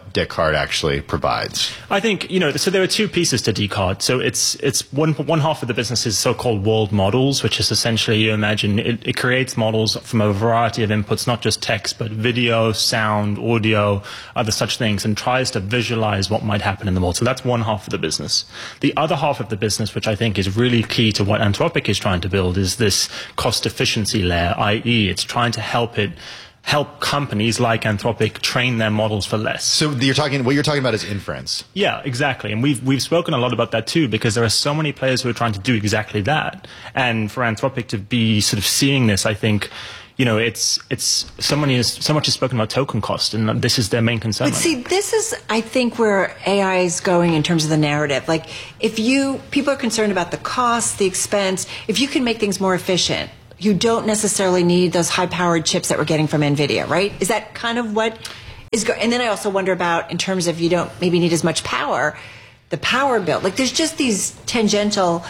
C: what Descartes actually provides?
U: I think, you know, so there are two pieces to Descartes. So it's it's one one half of the business is so-called world models, which is essentially, you imagine, it, it creates models from a variety of inputs, not just text, but video, sound, audio, other such things, and tries to visualize what might happen in the world. So that's one half of the business. The other half of the business, which I think is really key to what Anthropic is trying to build, is this cost efficiency layer, that is it's trying to help it help companies like Anthropic train their models for less.
C: So you're talking, what you're talking about is inference.
U: Yeah, exactly. And we've, we've spoken a lot about that too, because there are so many players who are trying to do exactly that. And for Anthropic to be sort of seeing this, I think, you know, it's, it's, so many is, so much is spoken about token cost, and this is their main concern.
B: But see, this is, I think, where A I is going in terms of the narrative. Like, if you, people are concerned about the cost, the expense, if you can make things more efficient, you don't necessarily need those high-powered chips that we're getting from NVIDIA, right? Is that kind of what is going? And then I also wonder about, in terms of you don't maybe need as much power, the power bill. Like, there's just these tangential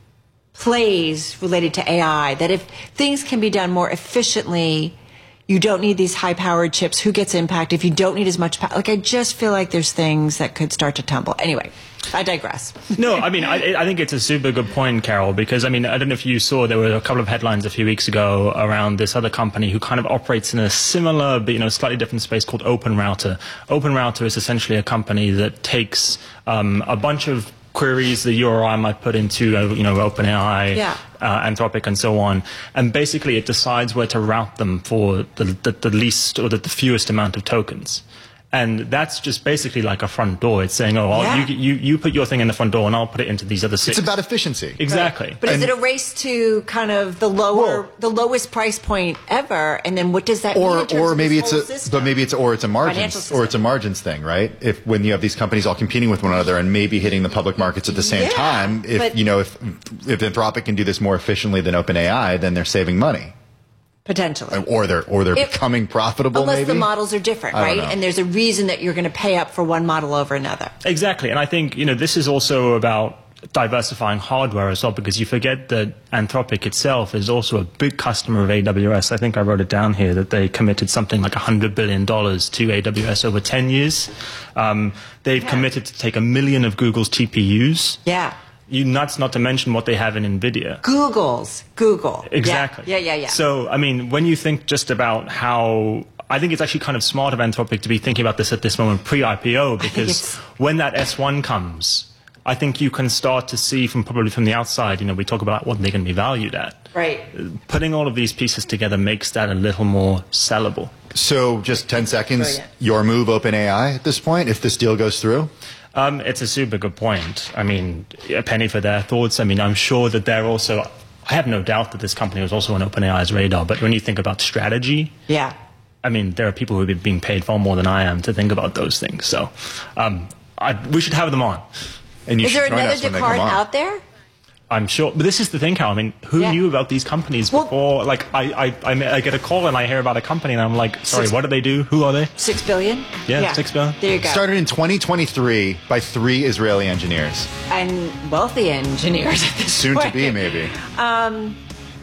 B: plays related to A I that if things can be done more efficiently, you don't need these high-powered chips. Who gets impacted if you don't need as much power? Like, I just feel like there's things that could start to tumble. Anyway, I digress.
U: No, I mean, I, I think it's a super good point, Carol, because, I mean, I don't know if you saw, there were a couple of headlines a few weeks ago around this other company who kind of operates in a similar, but, you know, slightly different space called OpenRouter. OpenRouter is essentially a company that takes um, a bunch of queries the U R I might put into, uh, you know, OpenAI,
B: yeah.
U: uh, Anthropic, and so on, and basically it decides where to route them for the, the, the least or the, the fewest amount of tokens. And that's just basically like a front door. It's saying, oh, well,
B: yeah.
U: you, you, you put your thing in the front door and I'll put it into these other six.
C: It's about efficiency.
U: Exactly.
B: Right. But
U: and
B: is it a race to kind of the lower,
C: well,
B: the lowest price point ever? And then what does that
C: or,
B: mean in terms
C: or
B: of
C: maybe
B: this
C: it's
B: whole
C: a,
B: system?
C: but maybe it's, or it's a margins, or it's a margins thing, right? If, when you have these companies all competing with one another and maybe hitting the public markets at the same
B: yeah,
C: time, if, you know, if, if Anthropic can do this more efficiently than OpenAI, then they're saving money.
B: Potentially.
C: Or they're, or they're
B: if,
C: becoming profitable,
B: unless
C: maybe?
B: the models are different, right? And there's a reason that you're going to pay up for one model over another.
U: Exactly. And I think, you know, this is also about diversifying hardware as well, because you forget that Anthropic itself is also a big customer of A W S. I think I wrote it down here that they committed something like one hundred billion dollars to A W S over ten years. Um, they've yeah. committed to take a million of Google's T P Us.
B: Yeah.
U: You nuts, not to mention what they have in NVIDIA.
B: Google's Google.
U: Exactly.
B: Yeah, yeah, yeah. yeah.
U: So, I mean, when you think just about how, I think it's actually kind of smart of Anthropic to be thinking about this at this moment pre-I P O, because when that S one comes, I think you can start to see from probably from the outside, you know, we talk about what they're going to be valued at.
B: Right.
U: Putting all of these pieces together makes that a little more sellable.
C: So, just ten seconds,
B: Brilliant.
C: Your move, OpenAI, at this point, if this deal goes through?
U: Um, it's a super good point. I mean, a penny for their thoughts. I mean, I'm sure that they're also, I have no doubt that this company was also on OpenAI's radar, but when you think about strategy,
B: yeah,
U: I mean, there are people who are being paid far more than I am to think about those things. So um, I, we should have them on.
C: And you
B: Is
C: should
B: there
C: join
B: another
C: us when they
B: Descartes
C: come on.
B: out there?
U: I'm sure, but this is the thing, Carol. I mean, who
B: Yeah.
U: knew about these companies before? Well, like, I, I, I, I get a call and I hear about a company and I'm like, sorry,
B: Six-
U: what do they do? Who are they?
B: Six billion?
U: Yeah, six billion.
B: There you go.
C: Started in twenty twenty-three by three Israeli engineers.
B: And wealthy engineers at this
C: Soon
B: point.
C: to be, maybe.
B: Um,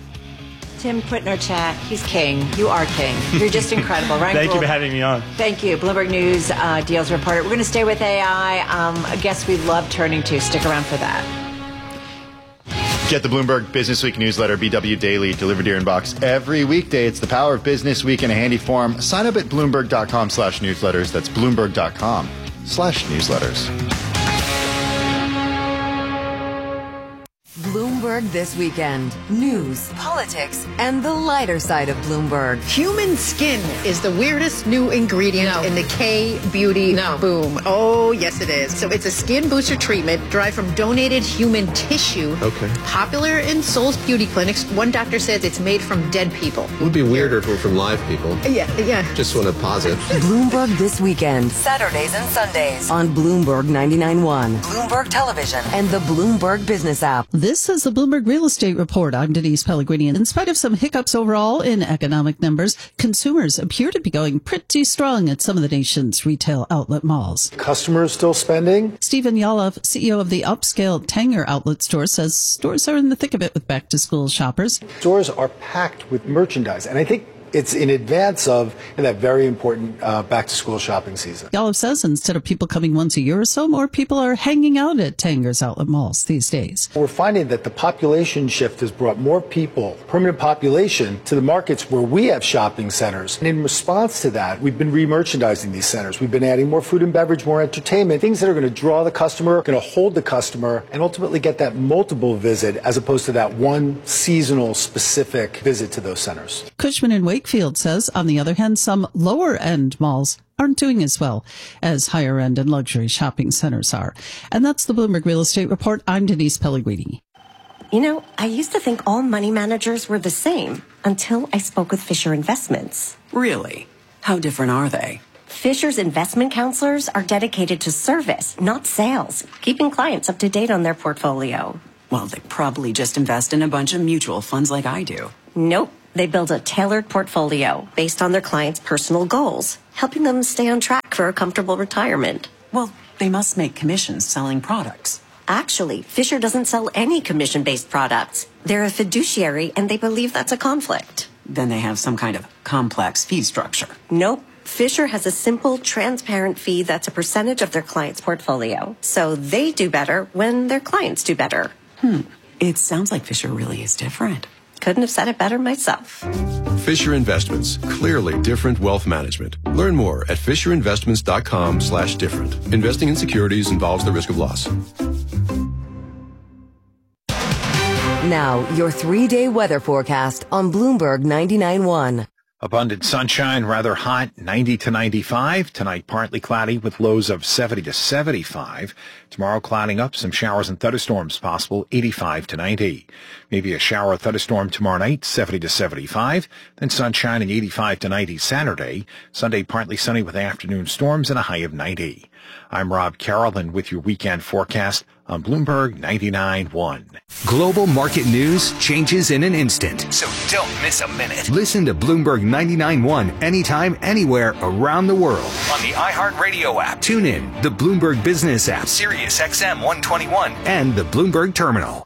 B: Tim put in our chat, he's king. You are king. You're just incredible. Ryan
U: Thank you
B: Gould.
U: for having me on.
B: Thank you. Bloomberg News uh, deals reporter. We're going to stay with A I. Um, a guest we love turning to. Stick around for that.
C: Get the Bloomberg Business Week newsletter, B W Daily, delivered to your inbox every weekday. It's the power of Business Week in a handy form. Sign up at Bloomberg.com slash newsletters. That's Bloomberg.com slash newsletters.
E: Bloomberg This Weekend. News, politics, and the lighter side of Bloomberg.
J: Human skin is the weirdest new ingredient
D: No.
J: in the K-beauty
D: No.
J: boom. Oh, yes, it is. So it's a skin booster treatment derived from donated human tissue.
D: Okay.
J: Popular in Seoul's beauty clinics. One doctor says it's made from dead people.
D: It would be weirder if it were from live people.
J: Yeah, yeah.
D: Just want to pause it.
E: Bloomberg This Weekend. Saturdays and Sundays on Bloomberg ninety-nine point one, Bloomberg Television, and the Bloomberg Business app.
V: This is the Bloomberg Real Estate Report. I'm Denise Pellegrini. In spite of some hiccups overall in economic numbers, consumers appear to be going pretty strong at some of the nation's retail outlet malls.
W: Customers still spending?
V: Stephen Yalov, C E O of the upscale Tanger outlet store, says stores are in the thick of it with back-to-school shoppers.
W: Stores are packed with merchandise, and I think
H: it's in advance of in that very important uh, back-to-school shopping season.
V: Olive says instead of people coming once a year or so, more people are hanging out at Tanger's outlet malls these days.
H: We're finding that the population shift has brought more people, permanent population, to the markets where we have shopping centers. And in response to that, we've been re-merchandising these centers. We've been adding more food and beverage, more entertainment, things that are going to draw the customer, going to hold the customer, and ultimately get that multiple visit as opposed to that one seasonal specific visit to those centers.
V: Cushman and Wakefield says, on the other hand, some lower-end malls aren't doing as well as higher-end and luxury shopping centers are. And that's the Bloomberg Real Estate Report. I'm Denise Pellegrini.
I: You know, I used to think all money managers were the same until I spoke with Fisher Investments.
W: Really? How different are they?
I: Fisher's investment counselors are dedicated to service, not sales, keeping clients up to date on their portfolio.
W: Well, they probably just invest in a bunch of mutual funds like I do.
I: Nope. They build a tailored portfolio based on their clients' personal goals, helping them stay on track for a comfortable retirement.
W: Well, they must make commissions selling products.
I: Actually, Fisher doesn't sell any commission-based products. They're a fiduciary, and they believe that's a conflict.
W: Then they have some kind of complex fee structure.
I: Nope. Fisher has a simple, transparent fee that's a percentage of their client's portfolio. So they do better when their clients do better.
W: Hmm. It sounds like Fisher really is different.
I: Couldn't have said it better myself.
X: Fisher Investments. Clearly different wealth management. Learn more at fisherinvestments.com slash different. Investing in securities involves the risk of loss.
E: Now, your three-day weather forecast on Bloomberg ninety-nine point one.
F: Abundant sunshine, rather hot, ninety to ninety-five. Tonight, partly cloudy with lows of seventy to seventy-five. Tomorrow, clouding up, some showers and thunderstorms possible, eighty-five to ninety. Maybe a shower or thunderstorm tomorrow night, seventy to seventy-five. Then sunshine and eighty-five to ninety Saturday. Sunday, partly sunny with afternoon storms and a high of ninety. I'm Rob Carroll with your weekend forecast on Bloomberg ninety-nine point one.
L: Global market news changes in an instant, so don't miss a minute. Listen to Bloomberg ninety-nine point one anytime, anywhere around the world on the iHeartRadio app. Tune in, the Bloomberg Business app, Sirius X M one twenty-one, and the Bloomberg Terminal.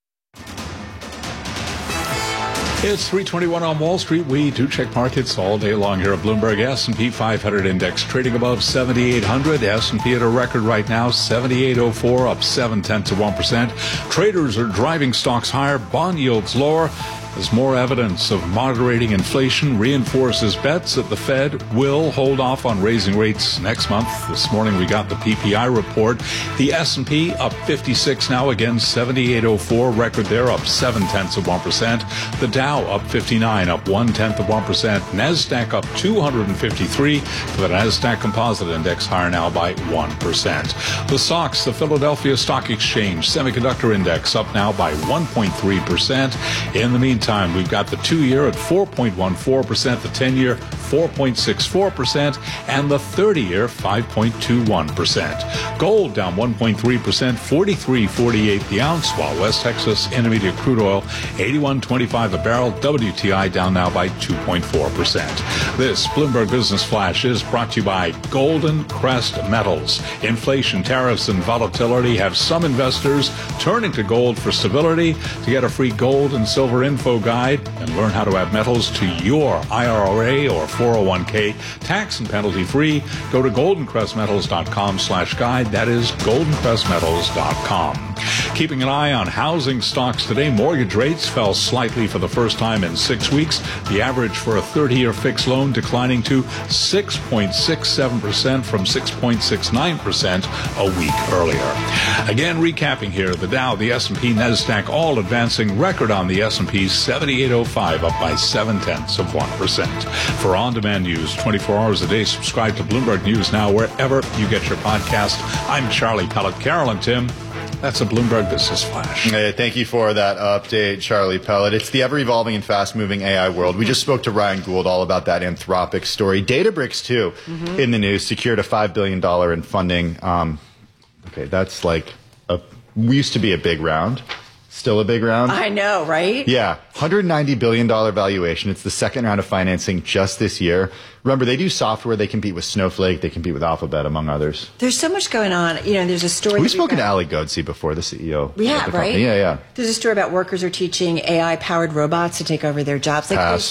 A: It's three twenty-one on Wall Street. We do check markets all day long here at Bloomberg. S and P five hundred index trading above seventy-eight hundred. S and P at a record right now, seventy-eight oh four, up seven tenths of one percent. Traders are driving stocks higher, bond yields lower, as more evidence of moderating inflation reinforces bets that the Fed will hold off on raising rates next month. This morning we got the P P I report. The S and P up fifty-six now, again seventy-eight oh four, record there, up seven tenths of one percent. The Dow up fifty-nine, up one tenth of one percent. Nasdaq up two hundred fifty-three, for the Nasdaq Composite Index higher now by one percent. The S O X, the Philadelphia Stock Exchange Semiconductor Index, up now by one point three percent. In the meantime, Time. We've got the two-year at four point one four percent, the ten-year four point six four percent, and the thirty-year five point two one percent. Gold down one point three percent, forty-three forty-eight the ounce, while West Texas Intermediate crude oil eighty-one twenty-five a barrel. W T I down now by two point four percent. This Bloomberg Business Flash is brought to you by Golden Crest Metals. Inflation, tariffs, and volatility have some investors turning to gold for stability. To get a free gold and silver info guide and learn how to add metals to your I R A or four oh one k tax and penalty free, go to golden crest metals dot com slash guide. That is golden crest metals dot com. Keeping an eye on housing stocks today, mortgage rates fell slightly for the first time in six weeks. The average for a thirty-year fixed loan declining to six point six seven percent from six point six nine percent a week earlier. Again, recapping here, the Dow, the S and P, Nasdaq all advancing. Record on the S and P, seventy-eight oh five, up by seven tenths of one percent. For on-demand news twenty-four hours a day, subscribe to Bloomberg News Now wherever you get your podcast. I'm Charlie Pellet. Carol and Tim, that's a Bloomberg Business Flash.
C: Hey, thank you for that update, Charlie Pellet. It's the ever-evolving and fast-moving A I world. We just spoke to Ryan Gould all about that Anthropic story. Databricks, too, mm-hmm. in the news, secured a five billion dollars in funding. Um, okay, that's like a used to be a big round. Still a big round.
B: I know, right?
C: Yeah. one hundred ninety billion dollars valuation. It's the second round of financing just this year. Remember, they do software. They compete with Snowflake. They compete with Alphabet, among others.
B: There's so much going on. You know, there's a story.
C: We've spoken to Ali Godsey before, the C E O.
B: We have, right?
C: Yeah, yeah.
B: There's a story about workers are teaching A I-powered robots to take over their jobs. Like
C: Pass.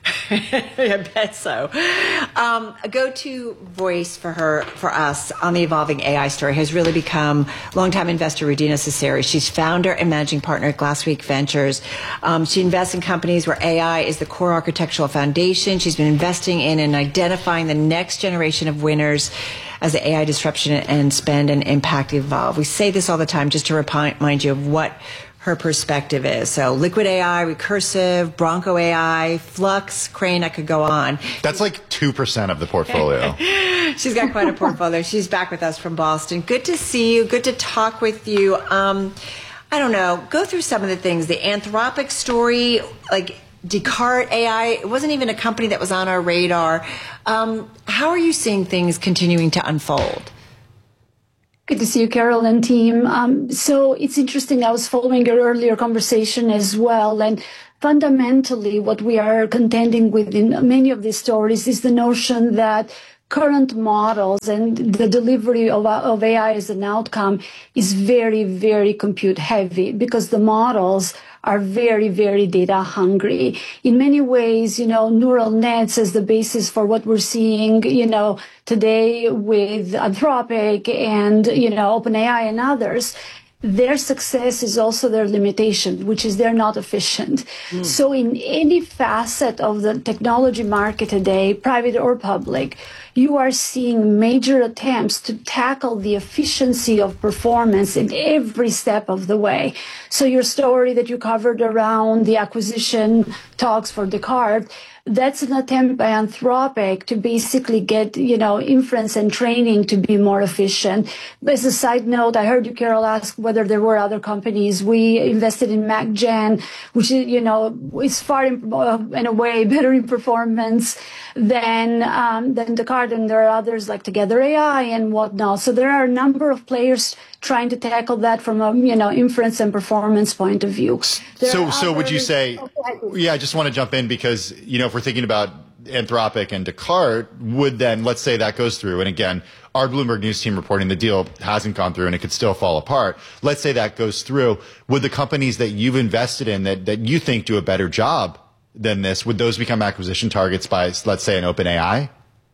B: I bet so. Um, a go-to voice for her, for us on the evolving A I story has really become longtime investor Rudina Cesari. She's founder and managing partner at Glassweek Ventures. Um, she invests in companies where A I is the core architectural foundation. She's been investing in and identifying the next generation of winners as the A I disruption and spend and impact evolve. We say this all the time just to remind you of what her perspective is. So Liquid A I, Recursive, Bronco A I, Flux, Crane, I could go on.
C: That's like two percent of the portfolio.
B: She's got quite a portfolio. She's back with us from Boston. Good to see you. Good to talk with you. Um, I don't know. Go through some of the things. The Anthropic story, like Descartes A I, it wasn't even a company that was on our radar. Um, how are you seeing things continuing to unfold?
G: Good to see you, Carol and team. Um, so it's interesting. I was following your earlier conversation as well. And fundamentally, what we are contending with in many of these stories is the notion that current models and the delivery of, of A I as an outcome is very, very compute heavy because the models are very, very data hungry. In many ways, you know, neural nets as the basis for what we're seeing, you know, today with Anthropic and, you know, OpenAI and others. Their success is also their limitation, which is they're not efficient. Mm. So in any facet of the technology market today, private or public, you are seeing major attempts to tackle the efficiency of performance in every step of the way. So your story that you covered around the acquisition talks for Descartes, that's an attempt by Anthropic to basically get, you know, inference and training to be more efficient. But as a side note, I heard you, Carol, ask whether there were other companies. We invested in MacGen, which is, you know, is far in, uh, in a way better in performance than um, than Descartes, and there are others like Together A I and whatnot. So there are a number of players trying to tackle that from a, you know, inference and performance point of view. There
C: so, so
G: others,
C: would you say? Oh, yeah, I just want to jump in because, you know, if we're thinking about Anthropic and Descartes, would then, let's say that goes through, and again, our Bloomberg News team reporting the deal hasn't gone through and it could still fall apart. Let's say that goes through. Would the companies that you've invested in that, that you think do a better job than this, would those become acquisition targets by, let's say, an OpenAI?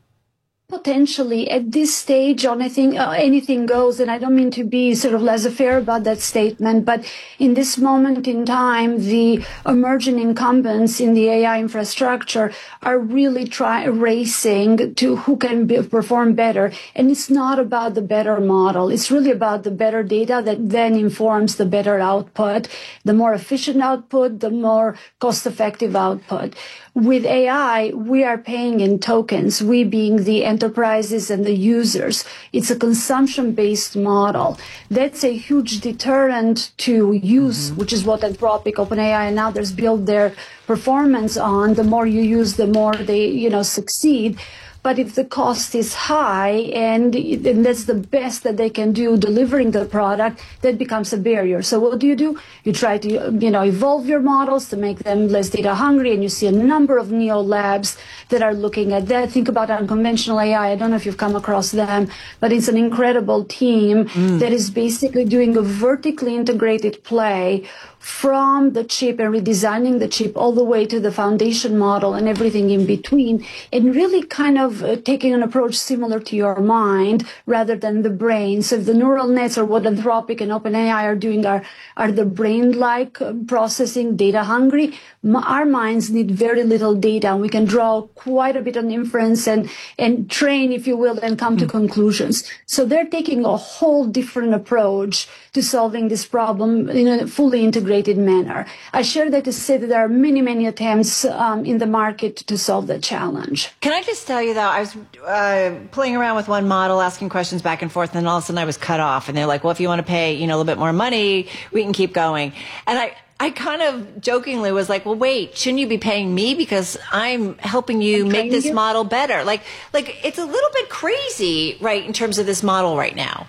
G: Potentially at this stage on anything, uh, anything goes, and I don't mean to be sort of laissez-faire about that statement, but in this moment in time, the emerging incumbents in the A I infrastructure are really try, racing to who can be, perform better. And it's not about the better model. It's really about the better data that then informs the better output. The more efficient output, the more cost-effective output. With A I, we are paying in tokens, we being the enterprises and the users. It's a consumption-based model. That's a huge deterrent to use, mm-hmm. which is what Anthropic, OpenAI, and others build their performance on. The more you use, the more they, you know, succeed. But if the cost is high and, and that's the best that they can do delivering the product, that becomes a barrier. So what do you do? You try to, you know, evolve your models to make them less data hungry, and you see a number of neo labs that are looking at that. Think about unconventional A I. I don't know if you've come across them, but it's an incredible team mm. that is basically doing a vertically integrated play from the chip and redesigning the chip all the way to the foundation model and everything in between, and really kind of uh, taking an approach similar to your mind rather than the brain. So if the neural nets or what Anthropic and OpenAI are doing are, are the brain-like uh, processing, data hungry, m- our minds need very little data, and we can draw quite a bit on inference and, and train, if you will, and come mm. to conclusions. So they're taking a whole different approach to solving this problem in a fully integrated manner. I share that to say that there are many, many attempts um, in the market to solve that challenge.
B: Can I just tell you, though, I was uh, playing around with one model, asking questions back and forth, and then all of a sudden I was cut off. And they're like, well, if you want to pay, you know, a little bit more money, we can keep going. And I, I kind of jokingly was like, well, wait, shouldn't you be paying me because I'm helping you make this you? model better? Like, like it's a little bit crazy, right, in terms of this model right now.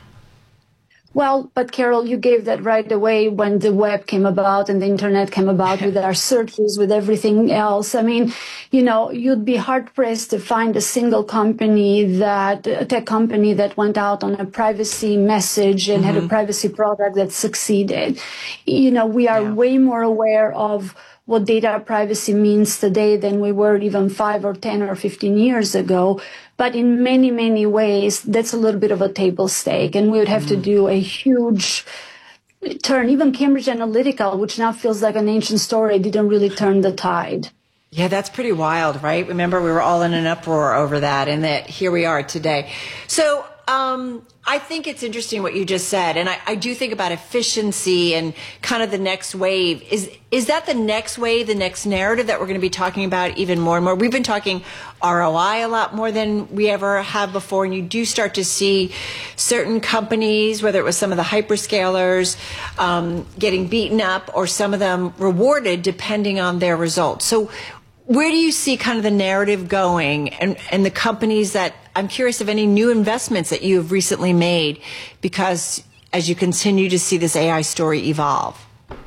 G: Well, but Carol, you gave that right away when the web came about and the internet came about with our searches, with everything else. I mean, you know, you'd be hard pressed to find a single company that, a tech company that went out on a privacy message and mm-hmm. had a privacy product that succeeded. You know, we are yeah. way more aware of what data privacy means today than we were even five or ten or fifteen years ago. But in many, many ways, that's a little bit of a table stake. And we would have mm. to do a huge turn. Even Cambridge Analytica, which now feels like an ancient story, didn't really turn the tide.
B: Yeah, that's pretty wild, right? Remember, we were all in an uproar over that, and that here we are today. So um, I think it's interesting what you just said, and I, I do think about efficiency and kind of the next wave. Is is that the next wave, the next narrative that we're going to be talking about even more and more? We've been talking R O I a lot more than we ever have before, and you do start to see certain companies, whether it was some of the hyperscalers, um, getting beaten up, or some of them rewarded depending on their results. So where do you see kind of the narrative going, and, and the companies that, I'm curious of any new investments that you have recently made, because as you continue to see this A I story evolve?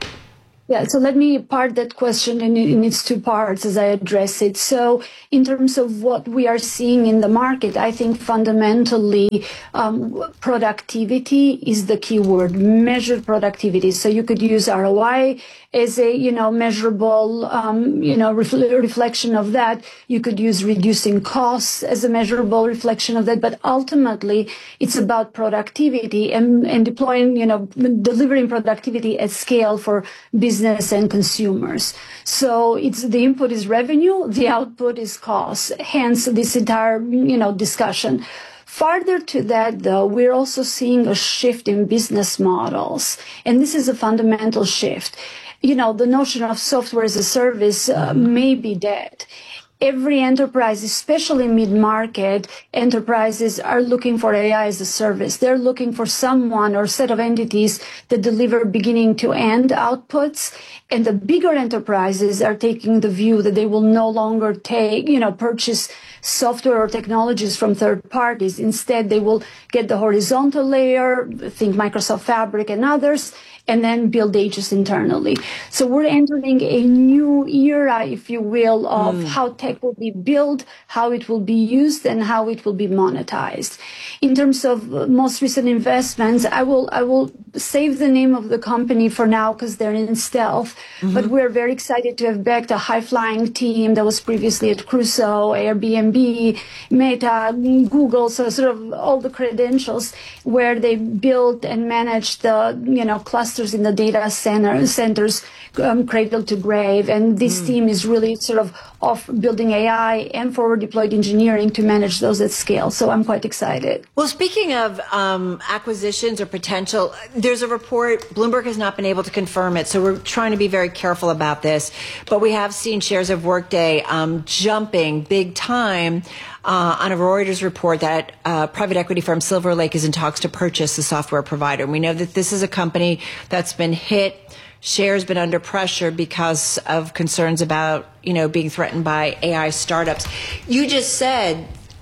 G: Yeah, so let me part that question in, in its two parts as I address it. So in terms of what we are seeing in the market, I think fundamentally um, productivity is the key word, measured productivity. So you could use R O I as a, you know, measurable, um, you know, refl- reflection of that. You could use reducing costs as a measurable reflection of that. But ultimately, it's about productivity and, and deploying, you know, delivering productivity at scale for business and consumers. So it's the input is revenue, the output is cost. Hence this entire, you know, discussion. Further to that, though, we're also seeing a shift in business models, and this is a fundamental shift. You know, the notion of software as a service uh, may be dead. Every enterprise, especially mid-market enterprises, are looking for A I as a service. They're looking for someone or set of entities that deliver beginning to end outputs. And the bigger enterprises are taking the view that they will no longer take, you know, purchase software or technologies from third parties. Instead, they will get the horizontal layer, think Microsoft Fabric and others, and then build agents internally. So we're entering a new era, if you will, of mm. how tech will be built, how it will be used, and how it will be monetized. In terms of most recent investments, I will I will save the name of the company for now because they're in stealth. Mm-hmm. But we're very excited to have backed a high-flying team that was previously at Crusoe, Airbnb, Meta, Google, so sort of all the credentials where they built and managed the, you know, cluster in the data center, centers, um, cradle to grave. And this mm. team is really sort of off building A I and forward deployed engineering to manage those at scale. So I'm quite excited.
B: Well, speaking of um, acquisitions or potential, there's a report, Bloomberg has not been able to confirm it, so we're trying to be very careful about this. But we have seen shares of Workday um, jumping big time Uh, on a Reuters report that uh, private equity firm Silver Lake is in talks to purchase the software provider. And we know that this is a company that's been hit, shares been under pressure because of concerns about, you know, being threatened by A I startups. You just said,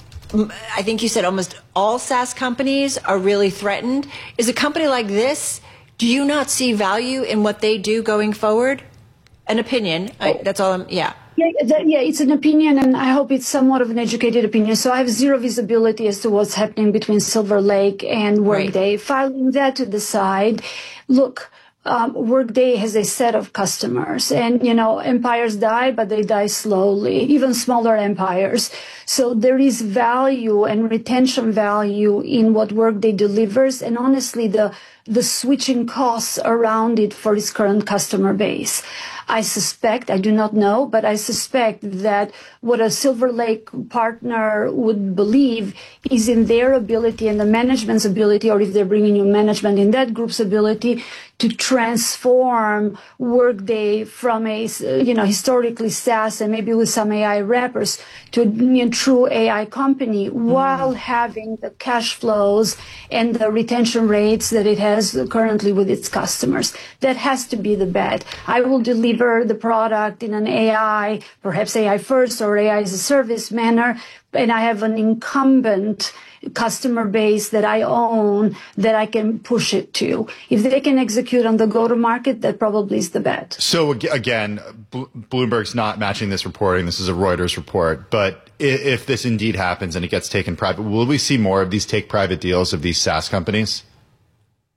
B: I think you said almost all SaaS companies are really threatened. Is a company like this, do you not see value in what they do going forward? An opinion. I, that's all I'm, yeah.
G: Yeah, that, yeah, it's an opinion, and I hope it's somewhat of an educated opinion. So I have zero visibility as to what's happening between Silver Lake and Workday. Right. Filing that to the side, look, um, Workday has a set of customers, and, you know, empires die, but they die slowly, even smaller empires. So there is value and retention value in what Workday delivers, and honestly, the the switching costs around it for its current customer base. I suspect, I do not know, but I suspect that what a Silver Lake partner would believe is in their ability and the management's ability, or if they're bringing new management, in that group's ability to transform Workday from a, you know, historically SaaS and maybe with some A I wrappers to a, you know, true A I company, mm-hmm. while having the cash flows and the retention rates that it has currently with its customers. That has to be the bet. I will deliver the product in an A I, perhaps A I first or A I as a service manner, and I have an incumbent customer base that I own that I can push it to. If they can execute on the go-to-market, that probably is the bet.
C: So again, Bloomberg's not matching this reporting. This is a Reuters report. But if this indeed happens and it gets taken private, will we see more of these take-private deals of these SaaS companies?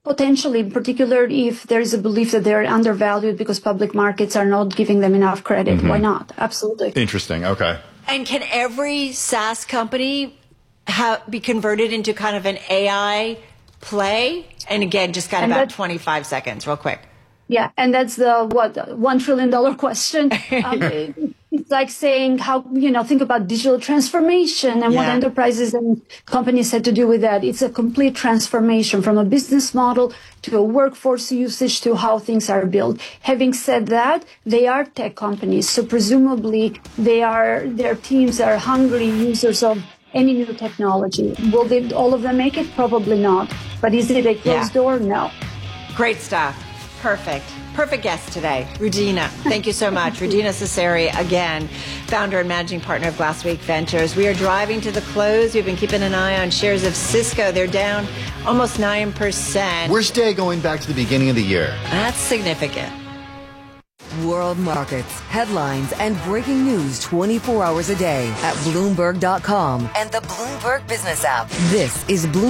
G: Potentially, in particular, if there is a belief that they're undervalued because public markets are not giving them enough credit.
C: Mm-hmm.
G: Why not? Absolutely.
C: Interesting. Okay.
B: And can every SaaS company ha- be converted into kind of an A I play? And again, just got
G: And
B: about
G: that-
B: twenty-five seconds, real quick.
G: Yeah, and that's the, what, one trillion dollar question. Um, it- it's like saying how, you know, think about digital transformation and what
B: Yeah.
G: enterprises and companies had to do with that. It's a complete transformation from a business model to a workforce usage to how things are built. Having said that, they are tech companies, so presumably they are, their teams are hungry users of any new technology. Will they, all of them make it? Probably not. But is it a closed
B: Yeah.
G: door? No.
B: Great stuff. Perfect. Perfect guest today. Rudina, thank you so much. Rudina Cesari, again, founder and managing partner of Glassweek Ventures. We are driving to the close. We've been keeping an eye on shares of Cisco. They're down almost nine percent.
C: Worst day going back to the beginning of the year.
B: That's significant.
E: World markets, headlines, and breaking news twenty-four hours a day at Bloomberg dot com and the Bloomberg Business app. This is Bloomberg.